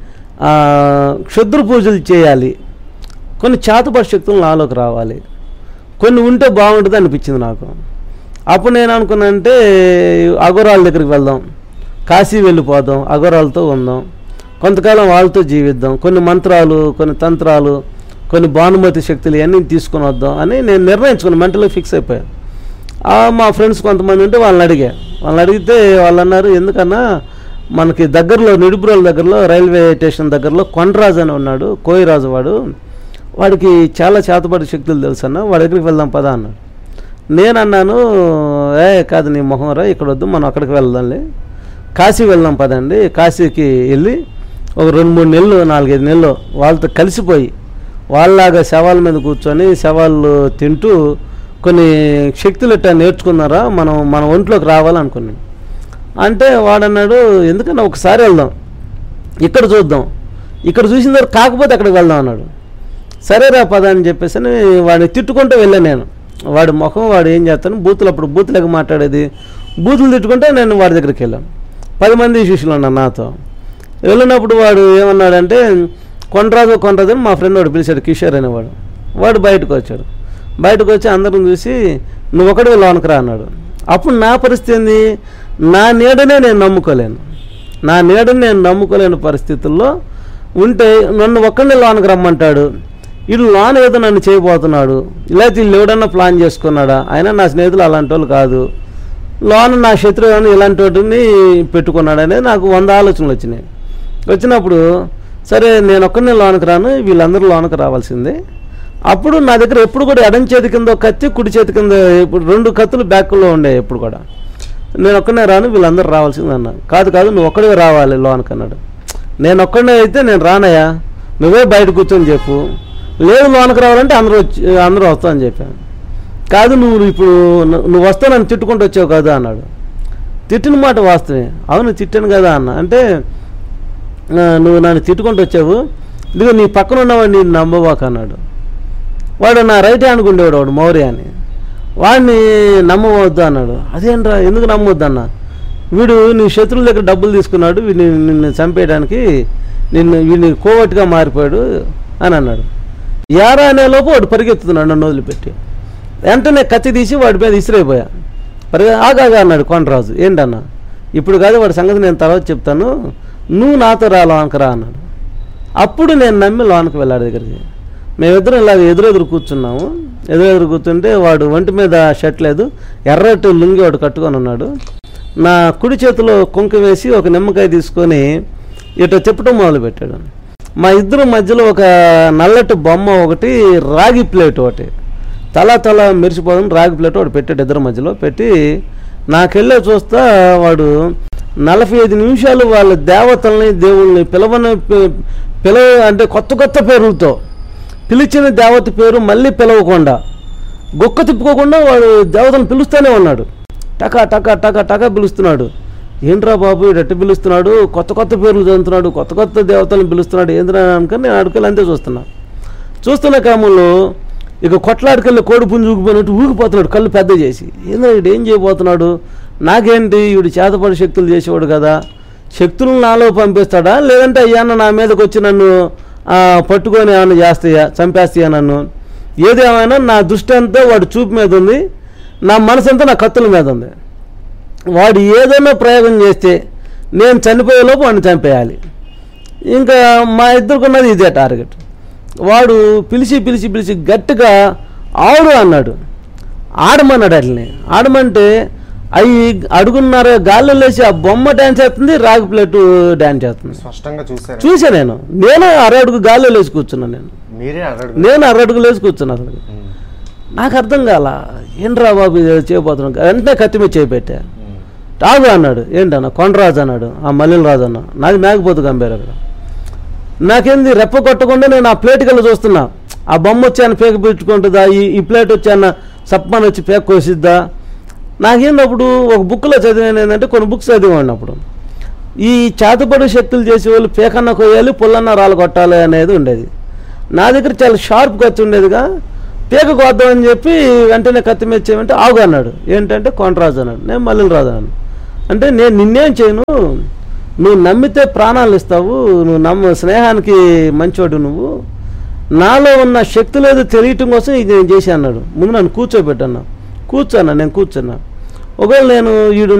క్షుద్ర పూజలు చేయాలి, కొన్ని చేతపడి శక్తులు నాలోకి రావాలి, కొన్ని ఉంటే బాగుంటుంది అనిపించింది నాకు. అప్పుడు నేను అనుకున్నానంటే అఘోరాల దగ్గరికి వెళ్దాం, కాశీ వెళ్ళిపోదాం, అఘోరాలతో ఉందాం, కొంతకాలం వాళ్ళతో జీవిద్దాం, కొన్ని మంత్రాలు, కొన్ని తంత్రాలు, కొన్ని భానుమతి శక్తులు ఇవన్నీ తీసుకొని వద్దాం అని నేను నిర్ణయించుకుని మెంటల్గా ఫిక్స్ అయిపోయాను. మా ఫ్రెండ్స్ కొంతమంది ఉంటే వాళ్ళని అడిగితే వాళ్ళు అన్నారు ఎందుకన్నా మనకి దగ్గరలో నిడుపురోల దగ్గరలో రైల్వే స్టేషన్ దగ్గరలో కొండరాజు అని ఉన్నాడు, కోయిరాజు వాడికి చాలా చేతపడి శక్తులు తెలుసు అన్న, వాడి దగ్గరికి వెళ్దాం పదా అన్నాడు. నేను అన్నాను కాదు నీ మొహం రా, ఇక్కడ వద్దు, మనం అక్కడికి వెళ్దాంలే, కాశీ వెళ్దాం పదండి. కాశీకి వెళ్ళి ఒక 2-3 నెలలు 4-5 నెలలు వాళ్ళతో కలిసిపోయి వాళ్ళలాగా శవాల మీద కూర్చొని శవాళ్ళు తింటూ కొన్ని శక్తులు ఇట్టా నేర్చుకున్నారా, మన ఒంట్లోకి రావాలనుకున్నాను. అంటే వాడన్నాడు ఎందుకన్నా ఒకసారి వెళ్దాం, ఇక్కడ చూద్దాం, ఇక్కడ చూసిన తర్వాత కాకపోతే అక్కడికి వెళ్దాం అన్నాడు. సరేరా పద అని చెప్పేసి వాడిని తిట్టుకుంటూ వెళ్ళాను నేను. వాడి ముఖం వాడు ఏం చేస్తాను అప్పుడు బూతులకు మాట్లాడేది, బూతులు తిట్టుకుంటే నేను వాడి దగ్గరికి వెళ్ళాను. 10 మంది శిష్యులు ఉన్నారు నాతో. వెళ్ళినప్పుడు వాడు ఏమన్నాడంటే కొండరాజు అని మా ఫ్రెండ్ వాడు పిలిచాడు, కిషోర్ అనేవాడు. వాడు బయటకు వచ్చి అందరం చూసి నువ్వు ఒకడే లోనకు రా అన్నాడు. అప్పుడు నా పరిస్థితి ఏంది, నా నీడనే నేను నమ్ముకోలేని పరిస్థితుల్లో ఉంటే నన్ను ఒక్కడే లోనకు రమ్మంటాడు. వీళ్ళు లోన్ ఏదో నన్ను చేయబోతున్నాడు, లేకపోతే వీళ్ళు ఎవడన్నా ప్లాన్ చేసుకున్నాడా, అయినా నా స్నేహితులు అలాంటి వాళ్ళు కాదు, లోన్ నా శత్రువు ఇలాంటి వాటిని పెట్టుకున్నాడు అనేది నాకు 100 ఆలోచనలు వచ్చినప్పుడు సరే నేను ఒక్కనే లోనకు రాను, వీళ్ళందరూ లోనకు రావాల్సిందే, అప్పుడు నా దగ్గర ఎప్పుడు కూడా ఎడం చేతి కింద ఒక కత్తి, కుడి చేతి కింద ఇప్పుడు 2 కత్తులు బ్యాక్లో ఉండే. ఎప్పుడు కూడా నేను ఒక్కనే రాను, వీళ్ళందరూ రావాల్సింది అన్నా. కాదు నువ్వు ఒక్కడే రావాలి లోనికి అన్నాడు. నేను ఒక్కడే అయితే నేను రానయ్యా, నువ్వే బయట కూర్చొని చెప్పు. లేదు లోనికి రావాలంటే అందరూ వస్తామని చెప్పాను. కాదు నువ్వు వస్తా నన్ను తిట్టుకుంటూ వచ్చావు కదా అన్నాడు. తిట్టిన మాట వాస్తవే. అవును తిట్టాను కదా అన్న. అంటే నువ్వు నన్ను తిట్టుకుంటూ వచ్చావు, ఇదిగో నీ పక్కన ఉన్నవాడు నేను నమ్మవాక అన్నాడు. వాడు నా రైట్ హ్యాండ్కి ఉండేవాడు, వాడు మౌర్య అని. వాడిని నమ్మవద్దు అన్నాడు. అదేంట్రా ఎందుకు నమ్మవద్దు అన్న? వీడు నీ శత్రువుల దగ్గర డబ్బులు తీసుకున్నాడు, నిన్ను చంపేయడానికి వీడిని కోవట్టుగా మారిపోయాడు అని అన్నాడు. యారా అనేలోపు వాడు పరిగెత్తుతున్నాడు నన్ను వదిలిపెట్టి. వెంటనే కత్తి తీసి వాడి మీద ఇసిరైపోయా. ఆగా అన్నాడు కొండరాజు. ఏంటన్నా? ఇప్పుడు కాదు, వాడి సంగతి నేను తర్వాత చెప్తాను, నువ్వు నాతో రా లోనకి రా అన్నాడు. అప్పుడు నేను నమ్మి లోనకి వెళ్ళాడు దగ్గరికి. మేమిద్దరం ఇలాగ ఎదురెదురు కూర్చున్నాము. ఎదురెదురు కూర్చుంటే వాడు ఒంటి మీద షర్ట్ లేదు, ఎర్రటి లుంగి వాడు కట్టుకొని ఉన్నాడు. నా కుడి చేతిలో కుంకుమ వేసి ఒక నిమ్మకాయ తీసుకొని ఇటు తిప్పటం మొదలుపెట్టాడు. మా ఇద్దరు మధ్యలో ఒక నల్లటి బొమ్మ ఒకటి, రాగి ప్లేట్ ఒకటి, తల మెరిసిపోదని రాగి ప్లేట్ ఒకటి పెట్టాడు. ఇద్దరు మధ్యలో పెట్టి నాకెళ్ళే చూస్తా వాడు 45 నిమిషాలు వాళ్ళ దేవతల్ని దేవుళ్ళని పిలవ అంటే కొత్త పేర్లతో పిలిచిన దేవత పేరు మళ్ళీ పిలవకుండా, గుక్క తిప్పుకోకుండా వాడు దేవతలను పిలుస్తూనే ఉన్నాడు. టకా టకా టకా టకా పిలుస్తున్నాడు. ఏంట్రా బాబు ఇటు పిలుస్తున్నాడు, కొత్త పేర్లు చదువుతున్నాడు, కొత్త దేవతలను పిలుస్తున్నాడు, ఏంద్రా అనుకుని నేను అడుగులు అంతే చూస్తున్న క్రమంలో ఇక కొట్లాడికెళ్ళి కోడి పుంజు ఊగిపోయినట్టు ఊగిపోతున్నాడు, కళ్ళు పెద్ద చేసి. ఏందో వీడు ఏం చేయబోతున్నాడు, నాకేంటి వీడు చేతపడి శక్తులు చేసేవాడు కదా, శక్తులను నాలో పంపిస్తాడా, లేదంటే అయ్యాన్న నా మీదకి వచ్చి నన్ను పట్టుకొని ఏమన్నా చేస్తాయా, చంపేస్తాయా నన్ను? ఏదేమైనా నా దృష్టి అంతా వాడు చూపు మీద ఉంది, నా మనసు అంతా నా కత్తుల మీద ఉంది. వాడు ఏదైనా ప్రయోగం చేస్తే నేను చనిపోయేలోపు వాడిని చంపేయాలి. ఇంకా మా ఇద్దరుకున్నది ఇదే టార్గెట్. వాడు పిలిచి గట్టిగా ఆడు అన్నాడు. ఆడమన్నాడు. అట్లనే ఆడమంటే అవి అడుగున్నారా గాల్లో లేచి ఆ బొమ్మ డ్యాన్స్ చేస్తుంది, రాగి ప్లేటు డ్యాన్స్ చేస్తుంది. స్పష్టంగా చూసా. నేను అరడుగు గాల్లో లేచి కూర్చున్నాను. నేను అరడుగు లేచి కూర్చున్నాను. అసలు నాకు అర్థం కాల, ఏంట్రా బాబు చేయబోతున్నాను. వెంటనే కత్తి మీద చేపెట్టా. టాగు అన్నాడు. ఏంటన్నా? కొండరాజు అన్నాడు. ఆ మల్లెల రాజు అన్న. నాది మేకపోతు కంపేరు. అక్కడ నాకేంది రెప్ప కొట్టకుండా నేను ఆ ప్లేట్కి వెళ్ళి చూస్తున్నా. ఆ బొమ్మ వచ్చి ఆయన పేక పెట్టుకుంటుందా, ఈ ప్లేట్ వచ్చి అన్న సప్పని వచ్చి పేక కోసిద్దా? నాకేంటప్పుడు ఒక బుక్లో చదివాను ఏంటంటే, కొన్ని బుక్స్ చదివాను అప్పుడు, ఈ చేతపడి శక్తులు చేసేవాళ్ళు పేకన్న కొయ్యాలి, పుల్లన్న రాళ్ళు కొట్టాలి అనేది ఉండేది. నా దగ్గర చాలా షార్ప్ కత్తి ఉండేదిగా, పేక కొద్దామని చెప్పి వెంటనే కత్తి మీద చేయమంటే ఆగు అన్నాడు. ఏంటంటే కొండరాజు అన్నాడు. నేను మల్లెల రాజు అన్నాను. అంటే నేను నిన్నేం చేయను, నువ్వు నమ్మితే ప్రాణాలు ఇస్తావు, నువ్వు స్నేహానికి మంచోడు, నువ్వు నాలో ఉన్న శక్తి లేదు తెలియటం కోసం ఇది నేను చేసి అన్నాడు. ముందు నన్ను కూర్చోబెట్టన్నా. నేను కూర్చున్నా. ఒకవేళ నేను